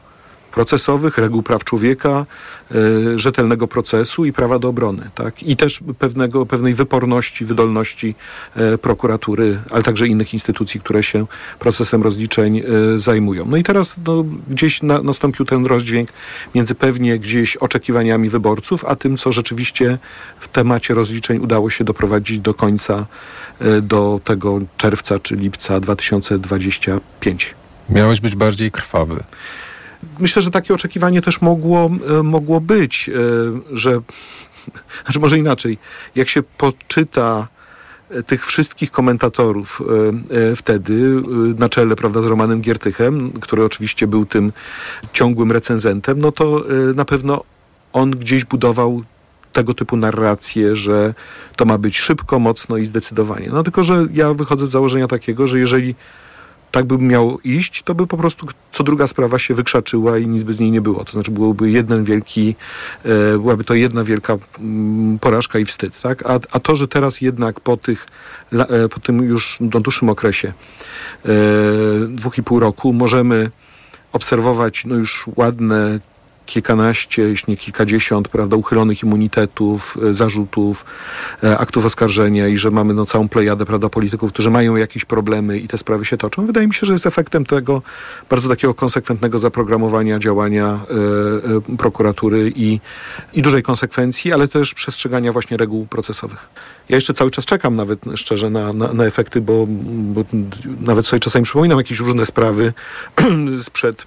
procesowych, reguł praw człowieka, y, rzetelnego procesu i prawa do obrony, tak? I też pewnego, pewnej wyporności, wydolności y, prokuratury, ale także innych instytucji, które się procesem rozliczeń y, zajmują. No i teraz no, gdzieś na, nastąpił ten rozdźwięk między pewnie gdzieś oczekiwaniami wyborców, a tym, co rzeczywiście w temacie rozliczeń udało się doprowadzić do końca, y, do tego czerwca czy lipca dwa tysiące dwudziestego piątego. Miałeś być bardziej krwawy. Myślę, że takie oczekiwanie też mogło, mogło być, że, znaczy może inaczej, jak się poczyta tych wszystkich komentatorów wtedy na czele, prawda, z Romanem Giertychem, który oczywiście był tym ciągłym recenzentem, no to na pewno on gdzieś budował tego typu narrację, że to ma być szybko, mocno i zdecydowanie. No tylko, że ja wychodzę z założenia takiego, że jeżeli tak by miało iść, to by po prostu co druga sprawa się wykrzaczyła i nic by z niej nie było. To znaczy byłoby jeden wielki, e, byłaby to jedna wielka m, porażka i wstyd, tak? A, a to, że teraz jednak po tych, e, po tym już no, dłuższym okresie e, dwóch i pół roku możemy obserwować no już ładne kilkanaście, jeśli nie kilkadziesiąt, prawda, uchylonych immunitetów, zarzutów, aktów oskarżenia i że mamy no, całą plejadę, prawda, polityków, którzy mają jakieś problemy i te sprawy się toczą. Wydaje mi się, że jest efektem tego bardzo takiego konsekwentnego zaprogramowania działania y, y, prokuratury i, i dużej konsekwencji, ale też przestrzegania właśnie reguł procesowych. Ja jeszcze cały czas czekam nawet szczerze na, na, na efekty, bo, bo nawet sobie czasami przypominam jakieś różne sprawy sprzed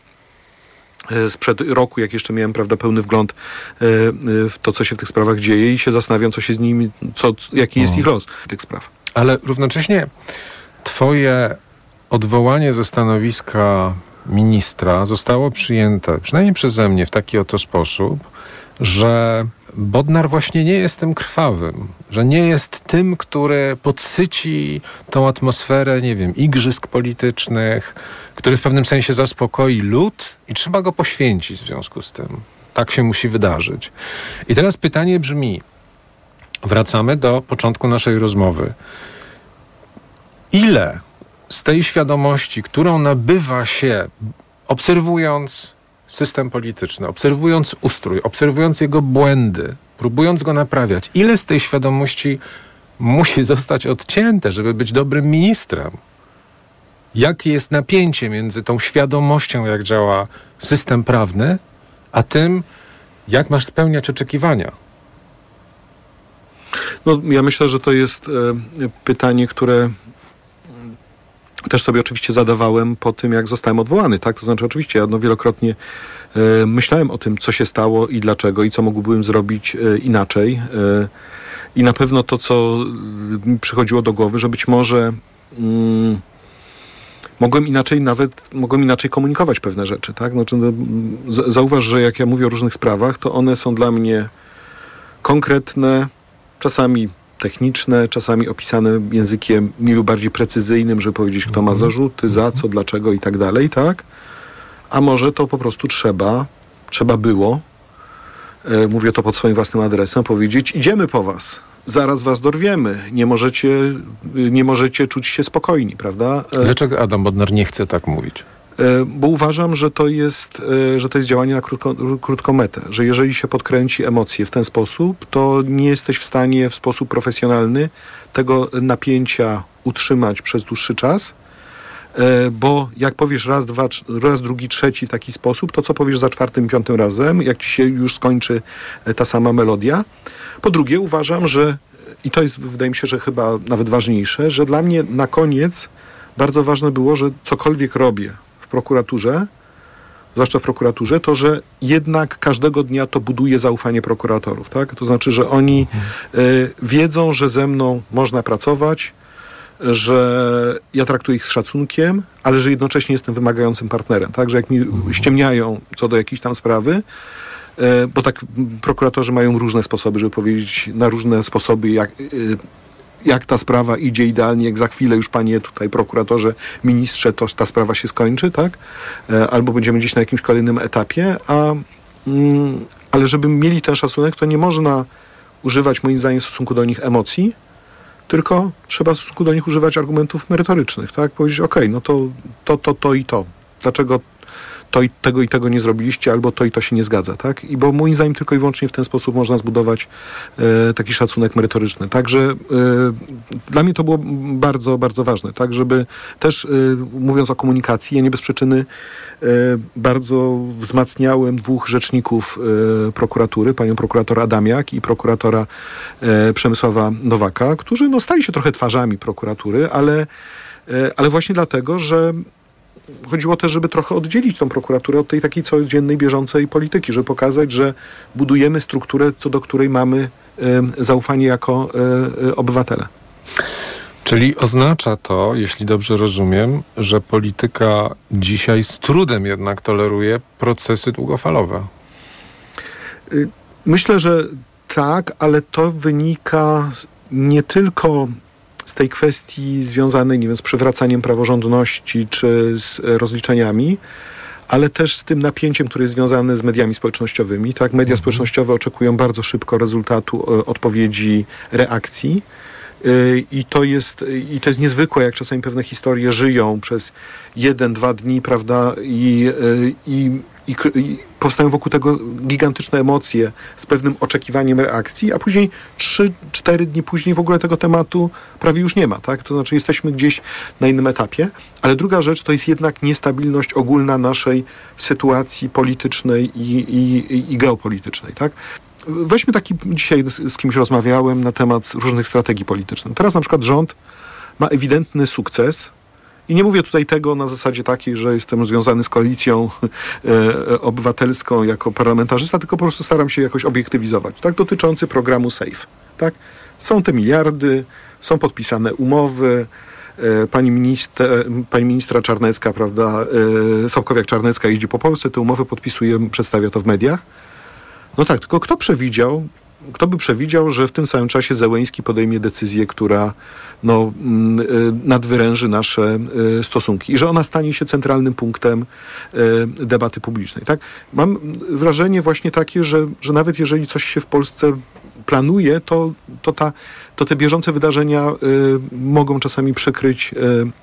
sprzed roku, jak jeszcze miałem, prawda, pełny wgląd w to, co się w tych sprawach dzieje i się zastanawiam, co się z nimi, co, jaki jest ich los tych spraw. Ale równocześnie twoje odwołanie ze stanowiska ministra zostało przyjęte, przynajmniej przeze mnie, w taki oto sposób, że Bodnar właśnie nie jest tym krwawym, że nie jest tym, który podsyci tą atmosferę, nie wiem, igrzysk politycznych, który w pewnym sensie zaspokoi lud i trzeba go poświęcić w związku z tym. Tak się musi wydarzyć. I teraz pytanie brzmi, wracamy do początku naszej rozmowy. Ile z tej świadomości, którą nabywa się obserwując system polityczny, obserwując ustrój, obserwując jego błędy, próbując go naprawiać, ile z tej świadomości musi zostać odcięte, żeby być dobrym ministrem? Jakie jest napięcie między tą świadomością, jak działa system prawny, a tym, jak masz spełniać oczekiwania? No, ja myślę, że to jest e, pytanie, które też sobie oczywiście zadawałem po tym, jak zostałem odwołany, tak? To znaczy oczywiście ja no, wielokrotnie e, myślałem o tym, co się stało i dlaczego i co mógłbym zrobić e, inaczej. E, I na pewno to, co mi przychodziło do głowy, że być może mm, mogłem inaczej nawet, mogłem inaczej komunikować pewne rzeczy, tak? Znaczy, no, z, zauważ, że jak ja mówię o różnych sprawach, to one są dla mnie konkretne, czasami techniczne, czasami opisane językiem mniej lub bardziej precyzyjnym, żeby powiedzieć, kto ma zarzuty, za co, dlaczego i tak dalej, tak? A może to po prostu trzeba, trzeba było, e, mówię to pod swoim własnym adresem, powiedzieć, idziemy po was, zaraz was dorwiemy, nie możecie, nie możecie czuć się spokojni, prawda? E, Dlaczego Adam Bodnar nie chce tak mówić? E, bo uważam, że to jest, e, że to jest działanie na krótko, krótką metę, że jeżeli się podkręci emocje w ten sposób, to nie jesteś w stanie w sposób profesjonalny tego napięcia utrzymać przez dłuższy czas, e, bo jak powiesz raz, dwa, raz, drugi, trzeci w taki sposób, to co powiesz za czwartym, piątym razem, jak ci się już skończy ta sama melodia. Po drugie, uważam, że, i to jest, wydaje mi się, że chyba nawet ważniejsze, że dla mnie na koniec bardzo ważne było, że cokolwiek robię w prokuraturze, zwłaszcza w prokuraturze, to, że jednak każdego dnia to buduje zaufanie prokuratorów, tak? To znaczy, że oni y, wiedzą, że ze mną można pracować, że ja traktuję ich z szacunkiem, ale że jednocześnie jestem wymagającym partnerem, tak? Że jak mi ściemniają co do jakiejś tam sprawy, y, bo tak prokuratorzy mają różne sposoby, żeby powiedzieć na różne sposoby, jak... Y, jak ta sprawa idzie idealnie, jak za chwilę już panie tutaj prokuratorze, ministrze, to ta sprawa się skończy, tak? Albo będziemy gdzieś na jakimś kolejnym etapie, a, mm, ale żeby mieli ten szacunek, to nie można używać moim zdaniem w stosunku do nich emocji, tylko trzeba w stosunku do nich używać argumentów merytorycznych, tak? Powiedzieć, okej, okay, no to, to, to, to i to. Dlaczego to i tego i tego nie zrobiliście, albo to i to się nie zgadza, tak? I bo moim zdaniem tylko i wyłącznie w ten sposób można zbudować e, taki szacunek merytoryczny. Także e, dla mnie to było bardzo, bardzo ważne, tak? Żeby też, e, mówiąc o komunikacji, ja nie bez przyczyny e, bardzo wzmacniałem dwóch rzeczników e, prokuratury, panią prokurator Adamiak i prokuratora e, Przemysława Nowaka, którzy no, stali się trochę twarzami prokuratury, ale, e, ale właśnie dlatego, że chodziło też, żeby trochę oddzielić tą prokuraturę od tej takiej codziennej, bieżącej polityki, żeby pokazać, że budujemy strukturę, co do której mamy e, zaufanie jako e, obywatele. Czyli oznacza to, jeśli dobrze rozumiem, że polityka dzisiaj z trudem jednak toleruje procesy długofalowe. Myślę, że tak, ale to wynika nie tylko z tej kwestii związanej, nie wiem, z przywracaniem praworządności czy z rozliczeniami, ale też z tym napięciem, które jest związane z mediami społecznościowymi. Tak, media społecznościowe oczekują bardzo szybko rezultatu, odpowiedzi, reakcji. I to jest, i to jest niezwykłe, jak czasami pewne historie żyją przez jeden, dwa dni, prawda, i, i, i, i powstają wokół tego gigantyczne emocje z pewnym oczekiwaniem reakcji, a później trzy, cztery dni później w ogóle tego tematu prawie już nie ma, tak? To znaczy jesteśmy gdzieś na innym etapie, ale druga rzecz to jest jednak niestabilność ogólna naszej sytuacji politycznej i, i, i geopolitycznej, tak? Weźmy taki, dzisiaj z, z kimś rozmawiałem na temat różnych strategii politycznych. Teraz na przykład rząd ma ewidentny sukces i nie mówię tutaj tego na zasadzie takiej, że jestem związany z koalicją e, obywatelską jako parlamentarzysta, tylko po prostu staram się jakoś obiektywizować, tak, dotyczący programu SAFE, tak. Są te miliardy, są podpisane umowy, e, pani, minister, pani ministra Czarnecka, prawda, e, Sołkowiak-Czarnecka jeździ po Polsce, te umowy podpisuje, przedstawia to w mediach. No tak, tylko kto przewidział, kto by przewidział, że w tym samym czasie Zełenski podejmie decyzję, która no, nadwyręży nasze stosunki i że ona stanie się centralnym punktem debaty publicznej. Tak? Mam wrażenie właśnie takie, że, że nawet jeżeli coś się w Polsce planuje, to, to, ta, to te bieżące wydarzenia mogą czasami przykryć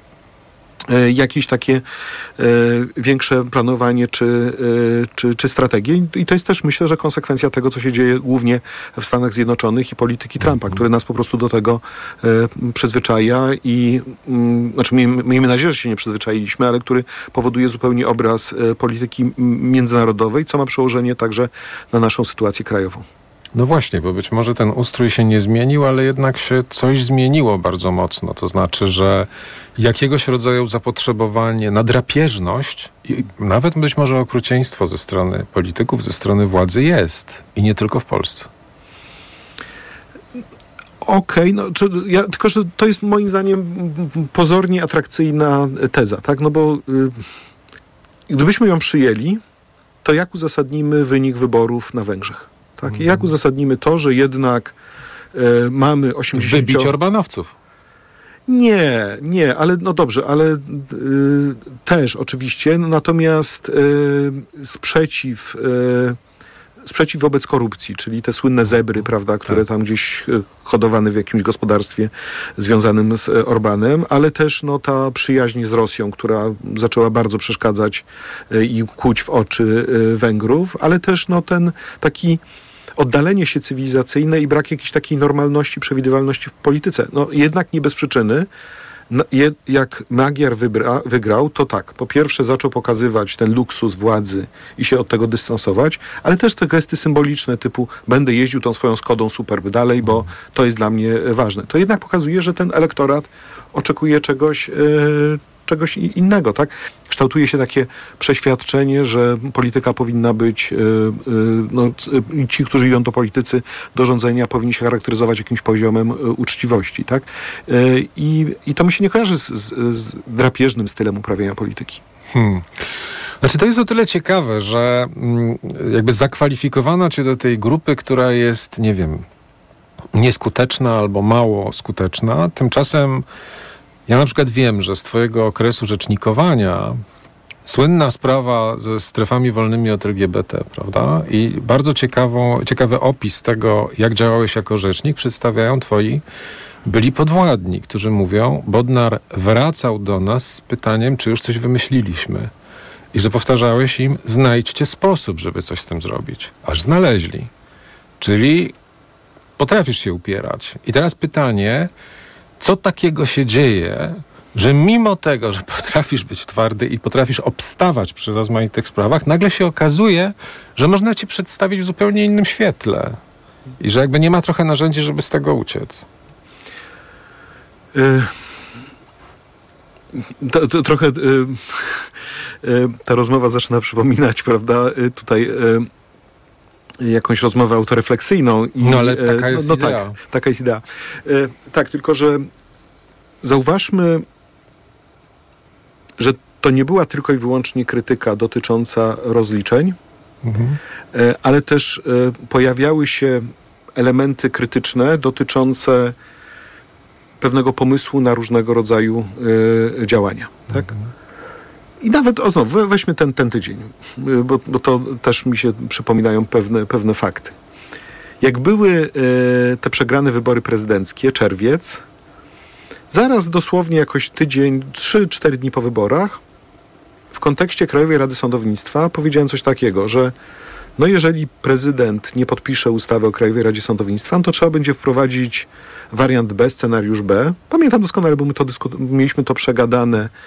jakieś takie e, większe planowanie czy, e, czy, czy strategie. I to jest też, myślę, że konsekwencja tego, co się dzieje głównie w Stanach Zjednoczonych i polityki Trumpa, który nas po prostu do tego e, przyzwyczaja i m, znaczy miejmy, miejmy nadzieję, że się nie przyzwyczailiśmy, ale który powoduje zupełnie obraz e, polityki międzynarodowej, co ma przełożenie także na naszą sytuację krajową. No właśnie, bo być może ten ustrój się nie zmienił, ale jednak się coś zmieniło bardzo mocno. To znaczy, że jakiegoś rodzaju zapotrzebowanie na drapieżność i nawet być może okrucieństwo ze strony polityków, ze strony władzy jest. I nie tylko w Polsce. Okej, okay, no, czy, ja, tylko że to jest moim zdaniem pozornie atrakcyjna teza, tak? No bo y, gdybyśmy ją przyjęli, to jak uzasadnimy wynik wyborów na Węgrzech? Tak? I jak uzasadnimy to, że jednak e, mamy osiemdziesiąt... Wybić Orbanowców. Nie, nie, ale no dobrze, ale y, też oczywiście, no, natomiast y, sprzeciw, y, sprzeciw wobec korupcji, czyli te słynne zebry, prawda, które tam gdzieś hodowane w jakimś gospodarstwie związanym z Orbanem, ale też no, ta przyjaźń z Rosją, która zaczęła bardzo przeszkadzać y, i kłuć w oczy y, Węgrów, ale też no, ten taki oddalenie się cywilizacyjne i brak jakiejś takiej normalności, przewidywalności w polityce. No jednak nie bez przyczyny. No, je, jak Magyar wybra, wygrał, to tak, po pierwsze zaczął pokazywać ten luksus władzy i się od tego dystansować, ale też te gesty symboliczne typu będę jeździł tą swoją Skodą Superb dalej, bo to jest dla mnie ważne. To jednak pokazuje, że ten elektorat oczekuje czegoś, yy, czegoś innego, tak? Kształtuje się takie przeświadczenie, że polityka powinna być, yy, yy, no, yy, ci, którzy idą do politycy, do rządzenia, powinni się charakteryzować jakimś poziomem yy, uczciwości, tak? Yy, i, I to mi się nie kojarzy z, z, z drapieżnym stylem uprawiania polityki. Hmm. Znaczy to jest o tyle ciekawe, że mm, jakby zakwalifikowano cię do tej grupy, która jest, nie wiem, nieskuteczna albo mało skuteczna, tymczasem ja na przykład wiem, że z twojego okresu rzecznikowania słynna sprawa ze strefami wolnymi od L G B T, prawda? I bardzo ciekawą, ciekawy opis tego, jak działałeś jako rzecznik, przedstawiają twoi byli podwładni, którzy mówią, Bodnar wracał do nas z pytaniem, czy już coś wymyśliliśmy. I że powtarzałeś im, znajdźcie sposób, żeby coś z tym zrobić. Aż znaleźli. Czyli potrafisz się upierać. I teraz pytanie, co takiego się dzieje, że mimo tego, że potrafisz być twardy i potrafisz obstawać przy rozmaitych sprawach, nagle się okazuje, że można cię przedstawić w zupełnie innym świetle. I że jakby nie ma trochę narzędzi, żeby z tego uciec. Y- to, to trochę y- y- ta rozmowa zaczyna przypominać, prawda, y- tutaj y- jakąś rozmowę autorefleksyjną. I, no ale taka jest no, no idea. Tak, taka jest idea. Y- tak, tylko że zauważmy, że to nie była tylko i wyłącznie krytyka dotycząca rozliczeń, mhm. ale też pojawiały się elementy krytyczne dotyczące pewnego pomysłu na różnego rodzaju działania. Tak? Mhm. I nawet, o znowu, weźmy ten, ten tydzień, bo, bo to też mi się przypominają pewne, pewne fakty. Jak były te przegrane wybory prezydenckie, czerwiec, zaraz dosłownie jakoś tydzień, trzy cztery dni po wyborach, w kontekście Krajowej Rady Sądownictwa powiedziałem coś takiego, że no jeżeli prezydent nie podpisze ustawy o Krajowej Radzie Sądownictwa, no to trzeba będzie wprowadzić wariant B, scenariusz B. Pamiętam doskonale, bo my to dysku- mieliśmy to przegadane e,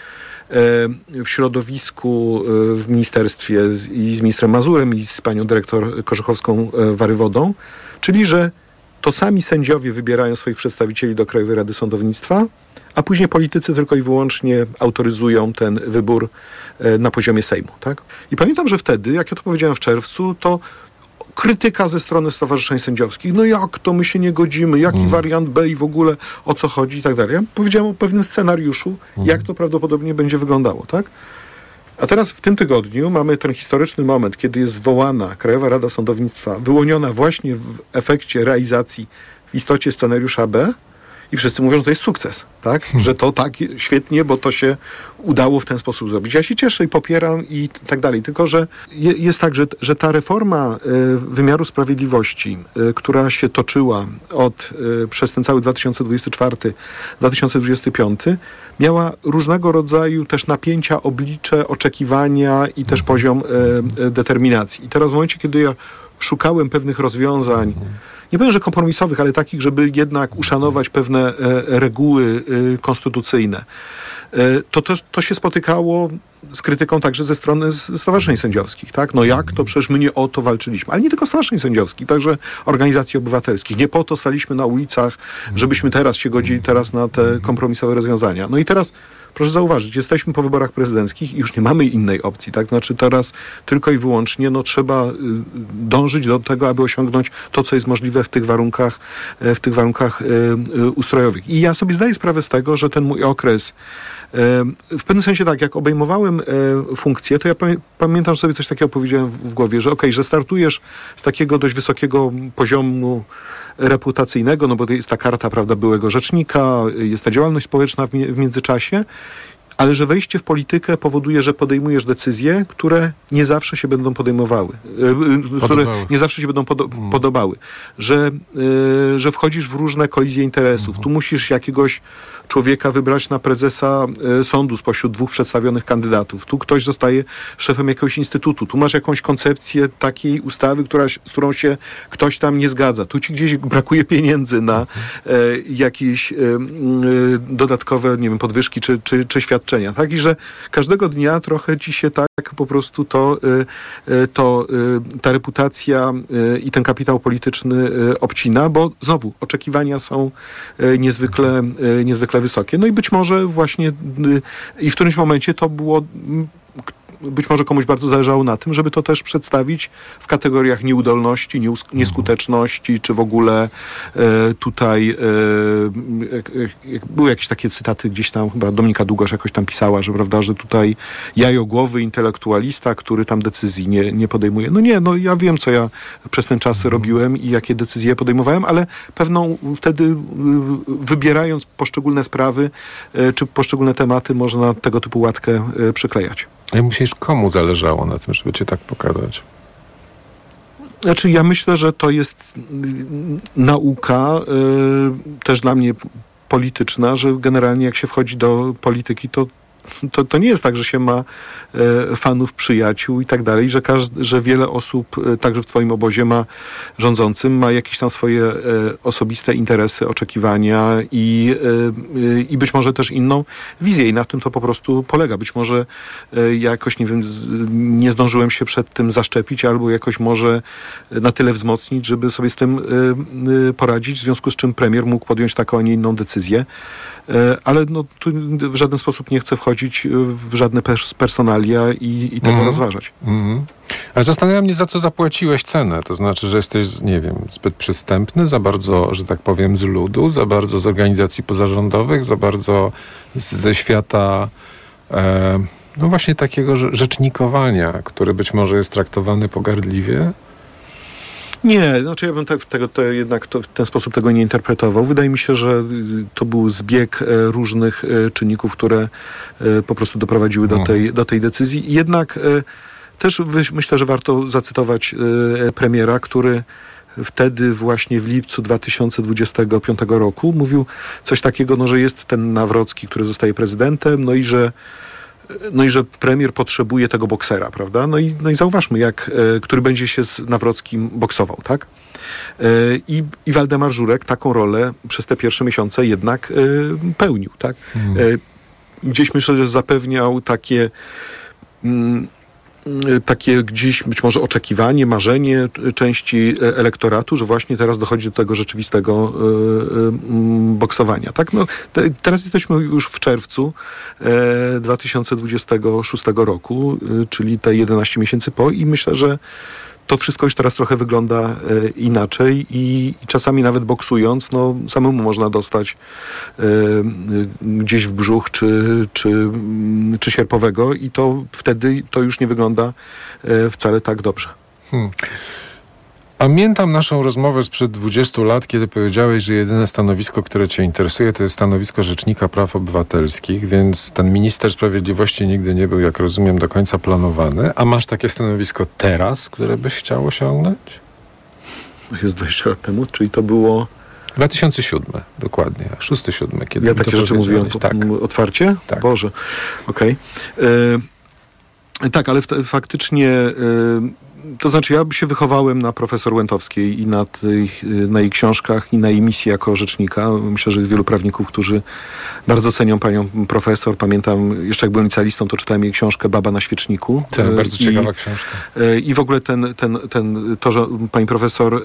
w środowisku, e, w ministerstwie z, i z ministrem Mazurem i z panią dyrektor Korzechowską e, Warywodą, czyli że to sami sędziowie wybierają swoich przedstawicieli do Krajowej Rady Sądownictwa, a później politycy tylko i wyłącznie autoryzują ten wybór na poziomie Sejmu. Tak? I pamiętam, że wtedy, jak ja to powiedziałem w czerwcu, to krytyka ze strony stowarzyszeń sędziowskich. No jak to, my się nie godzimy, jaki mm. wariant B i w ogóle o co chodzi i tak dalej. Ja powiedziałem o pewnym scenariuszu, mm. jak to prawdopodobnie będzie wyglądało. Tak? A teraz w tym tygodniu mamy ten historyczny moment, kiedy jest zwołana Krajowa Rada Sądownictwa, wyłoniona właśnie w efekcie realizacji w istocie scenariusza B i wszyscy mówią, że to jest sukces, tak? Hmm. Że to tak świetnie, bo to się udało w ten sposób zrobić. Ja się cieszę i popieram i tak dalej, tylko że je, jest tak, że, że ta reforma y, wymiaru sprawiedliwości, y, która się toczyła od, y, przez ten cały dwa tysiące dwudziesty czwarty dwa tysiące dwudziesty piąty miała różnego rodzaju też napięcia, oblicze, oczekiwania i też poziom y, y, determinacji. I teraz w momencie, kiedy ja szukałem pewnych rozwiązań, nie powiem, że kompromisowych, ale takich, żeby jednak uszanować pewne e, reguły e, konstytucyjne, e, to, to to się spotykało z krytyką także ze strony stowarzyszeń sędziowskich. Tak? No jak to? Przecież my nie o to walczyliśmy. Ale nie tylko stowarzyszeń sędziowskich, także organizacji obywatelskich. Nie po to staliśmy na ulicach, żebyśmy teraz się godzili teraz na te kompromisowe rozwiązania. No i teraz proszę zauważyć, jesteśmy po wyborach prezydenckich i już nie mamy innej opcji, tak? Znaczy teraz tylko i wyłącznie no, trzeba y, dążyć do tego, aby osiągnąć to, co jest możliwe w tych warunkach, w tych warunkach y, y, ustrojowych. I ja sobie zdaję sprawę z tego, że ten mój okres y, w pewnym sensie tak, jak obejmowałem y, funkcję, to ja pamię- pamiętam sobie coś takiego powiedziałem w, w głowie, że okej, okay, że startujesz z takiego dość wysokiego poziomu reputacyjnego, no bo to jest ta karta, prawda, byłego rzecznika, jest ta działalność społeczna w, mi- w międzyczasie, ale że wejście w politykę powoduje, że podejmujesz decyzje, które nie zawsze się będą podejmowały, yy, które nie zawsze się będą podo- mm. podobały, że, yy, że wchodzisz w różne kolizje interesów. Mm. Tu musisz jakiegoś człowieka wybrać na prezesa y, sądu spośród dwóch przedstawionych kandydatów. Tu ktoś zostaje szefem jakiegoś instytutu. Tu masz jakąś koncepcję takiej ustawy, która, z którą się ktoś tam nie zgadza. Tu ci gdzieś brakuje pieniędzy na y, jakieś y, y, dodatkowe, nie wiem, podwyżki czy, czy, czy świadczenia. Tak? I że każdego dnia trochę ci się tak po prostu to, y, y, to y, ta reputacja y, i ten kapitał polityczny y, obcina, bo znowu oczekiwania są y, niezwykle, y, niezwykle wysokie. No i być może właśnie y, i w którymś momencie to było y, być może komuś bardzo zależało na tym, żeby to też przedstawić w kategoriach nieudolności, nieus- nieskuteczności, czy w ogóle e, tutaj e, e, były jakieś takie cytaty gdzieś tam, chyba Dominika Długosz jakoś tam pisała, że prawda, że tutaj jajogłowy intelektualista, który tam decyzji nie, nie podejmuje. No nie, no ja wiem, co ja przez ten czas robiłem i jakie decyzje podejmowałem, ale pewną wtedy wybierając poszczególne sprawy, e, czy poszczególne tematy, można tego typu łatkę e, przyklejać. Ale myślisz, komu zależało na tym, żeby cię tak pokazać? Znaczy, ja myślę, że to jest nauka y, też dla mnie polityczna, że generalnie jak się wchodzi do polityki, to to, to nie jest tak, że się ma e, fanów, przyjaciół i tak dalej, że, każdy, że wiele osób, e, także w twoim obozie ma rządzącym, ma jakieś tam swoje e, osobiste interesy, oczekiwania i, e, i być może też inną wizję i na tym to po prostu polega. Być może e, jakoś, nie wiem, z, nie zdążyłem się przed tym zaszczepić albo jakoś może na tyle wzmocnić, żeby sobie z tym e, e, poradzić, w związku z czym premier mógł podjąć taką, a nie inną decyzję. Ale no, tu w żaden sposób nie chcę wchodzić w żadne pers- personalia i, i tego mm. rozważać. Mm. Ale zastanawiam mnie, za co zapłaciłeś cenę. To znaczy, że jesteś, nie wiem, zbyt przystępny, za bardzo, że tak powiem, z ludu, za bardzo z organizacji pozarządowych, za bardzo z, ze świata e, no właśnie takiego rzecznikowania, który być może jest traktowany pogardliwie. Nie, znaczy ja bym tak, tego, to jednak to w ten sposób tego nie interpretował. Wydaje mi się, że to był zbieg e, różnych e, czynników, które e, po prostu doprowadziły do tej, do tej decyzji. Jednak e, też myślę, że warto zacytować e, premiera, który wtedy właśnie w lipcu dwa tysiące dwudziestego piątego roku mówił coś takiego, no, że jest ten Nawrocki, który zostaje prezydentem, no i że No i że premier potrzebuje tego boksera, prawda? No i, no i zauważmy, jak, e, który będzie się z Nawrockim boksował, tak? E, i, I Waldemar Żurek taką rolę przez te pierwsze miesiące jednak e, pełnił, tak? Hmm. E, gdzieś myślę, że zapewniał takie... Mm, takie gdzieś być może oczekiwanie, marzenie części elektoratu, że właśnie teraz dochodzi do tego rzeczywistego y, y, boksowania. Tak? No, te, teraz jesteśmy już w czerwcu y, dwa tysiące dwudziestego szóstego roku, y, czyli te jedenaście miesięcy po i myślę, że to wszystko już teraz trochę wygląda e, inaczej i, i czasami nawet boksując, no samemu można dostać e, gdzieś w brzuch czy, czy, czy sierpowego i to wtedy to już nie wygląda e, wcale tak dobrze. Hmm. Pamiętam naszą rozmowę sprzed dwudziestu lat, kiedy powiedziałeś, że jedyne stanowisko, które cię interesuje, to jest stanowisko Rzecznika Praw Obywatelskich, więc ten minister sprawiedliwości nigdy nie był, jak rozumiem, do końca planowany. A masz takie stanowisko teraz, które byś chciał osiągnąć? Jest dwadzieścia lat temu, czyli to było... dwa tysiące siódmy, dokładnie. szósty, siódmy. Kiedy ja takie rzeczy mówiłem po, tak. otwarcie? Tak. Boże, okej. Okay. Tak, ale f- faktycznie... Y- To znaczy, ja się wychowałem na profesor Łętowskiej i na, tych, na jej książkach i na jej misji jako rzecznika. Myślę, że jest wielu prawników, którzy bardzo cenią panią profesor. Pamiętam, jeszcze jak byłem licealistą, to czytałem jej książkę Baba na świeczniku. To jest bardzo ciekawa książka. I w ogóle ten, ten, ten, to, że pani profesor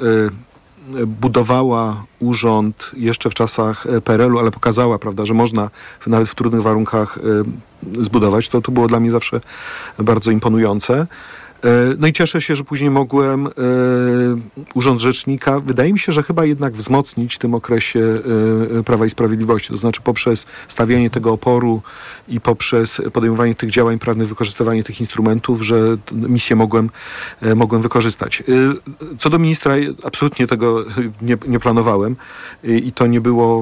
budowała urząd jeszcze w czasach P R L u, ale pokazała, prawda, że można nawet w trudnych warunkach zbudować, to, to było dla mnie zawsze bardzo imponujące. No i cieszę się, że później mogłem e, Urząd Rzecznika, wydaje mi się, że chyba jednak wzmocnić w tym okresie e, Prawa i Sprawiedliwości. To znaczy poprzez stawianie tego oporu i poprzez podejmowanie tych działań prawnych, wykorzystywanie tych instrumentów, że misję mogłem, e, mogłem wykorzystać. E, co do ministra, absolutnie tego nie, nie planowałem e, i to nie było...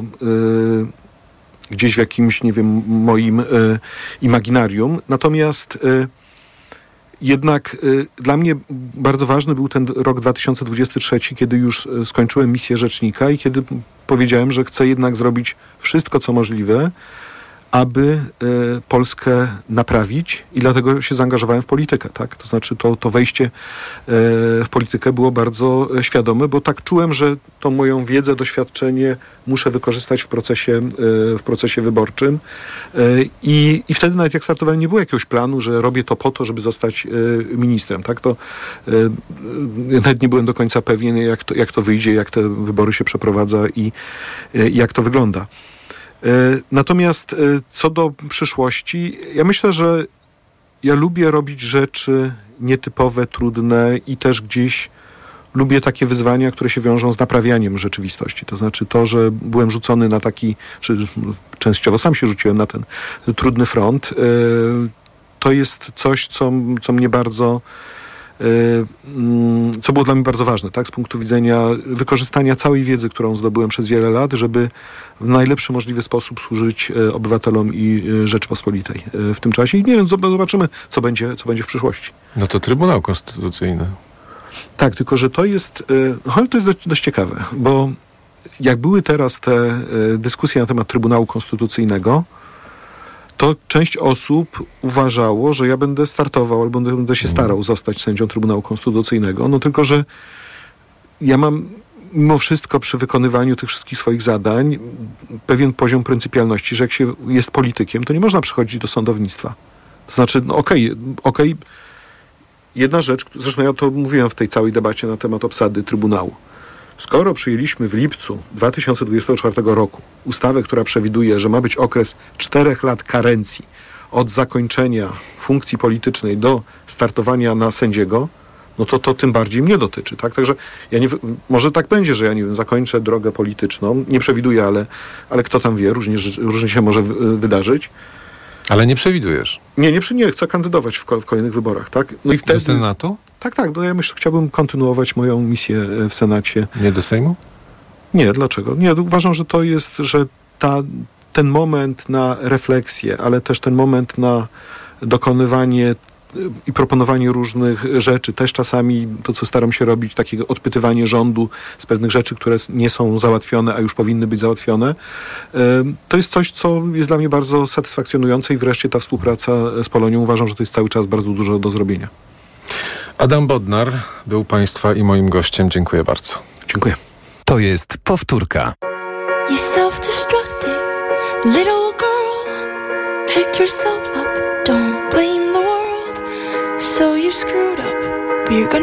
E, gdzieś w jakimś, nie wiem, moim e, imaginarium. Natomiast e, Jednak y, dla mnie bardzo ważny był ten rok dwa tysiące dwudziesty trzeci, kiedy już y, skończyłem misję rzecznika i kiedy powiedziałem, że chcę jednak zrobić wszystko, co możliwe, aby y, Polskę naprawić i dlatego się zaangażowałem w politykę. Tak? To znaczy to, to wejście y, w politykę było bardzo y, świadome, bo tak czułem, że tą moją wiedzę, doświadczenie muszę wykorzystać w procesie, y, w procesie wyborczym. Y, i, I wtedy nawet jak startowałem, nie było jakiegoś planu, że robię to po to, żeby zostać y, ministrem. Tak? To, y, y, nawet nie byłem do końca pewien, jak to, jak to wyjdzie, jak te wybory się przeprowadza i y, jak to wygląda. Natomiast co do przyszłości, ja myślę, że ja lubię robić rzeczy nietypowe, trudne i też gdzieś lubię takie wyzwania, które się wiążą z naprawianiem rzeczywistości. To znaczy to, że byłem rzucony na taki, czy częściowo sam się rzuciłem na ten trudny front, to jest coś, co, co mnie bardzo... co było dla mnie bardzo ważne, tak, z punktu widzenia wykorzystania całej wiedzy, którą zdobyłem przez wiele lat, żeby w najlepszy możliwy sposób służyć obywatelom i Rzeczypospolitej w tym czasie. I nie wiem, zobaczymy, co będzie, co będzie w przyszłości. No to Trybunał Konstytucyjny. Tak, tylko że to jest, ale to jest dość, dość ciekawe, bo jak były teraz te dyskusje na temat Trybunału Konstytucyjnego, to część osób uważało, że ja będę startował albo będę się starał zostać sędzią Trybunału Konstytucyjnego. No tylko, że ja mam mimo wszystko przy wykonywaniu tych wszystkich swoich zadań pewien poziom pryncypialności, że jak się jest politykiem, to nie można przychodzić do sądownictwa. To znaczy, no okej, okay, okej, okay. Jedna rzecz, zresztą ja to mówiłem w tej całej debacie na temat obsady Trybunału. Skoro przyjęliśmy w lipcu dwa tysiące dwudziestego czwartego roku ustawę, która przewiduje, że ma być okres czterech lat karencji od zakończenia funkcji politycznej do startowania na sędziego, no to to tym bardziej mnie dotyczy, tak? Także ja nie, może tak będzie, że ja nie wiem, zakończę drogę polityczną, nie przewiduję, ale, ale kto tam wie, różnie, różnie się może wydarzyć. Ale nie przewidujesz? Nie, nie, nie chcę kandydować w, w kolejnych wyborach, tak? No i wtedy, do Senatu? Tak, tak, no ja myślę, chciałbym kontynuować moją misję w Senacie. Nie do Sejmu? Nie, dlaczego? Nie, uważam, że to jest, że ta, ten moment na refleksję, ale też ten moment na dokonywanie i proponowanie różnych rzeczy, też czasami to, co staram się robić, takie odpytywanie rządu z pewnych rzeczy, które nie są załatwione, a już powinny być załatwione, to jest coś, co jest dla mnie bardzo satysfakcjonujące i wreszcie ta współpraca z Polonią, uważam, że to jest cały czas bardzo dużo do zrobienia. Adam Bodnar był Państwa i moim gościem. Dziękuję bardzo. Dziękuję. To jest powtórka. You self-destructive little girl. Pick yourself up, don't blame the world. So you screwed up, but you're gonna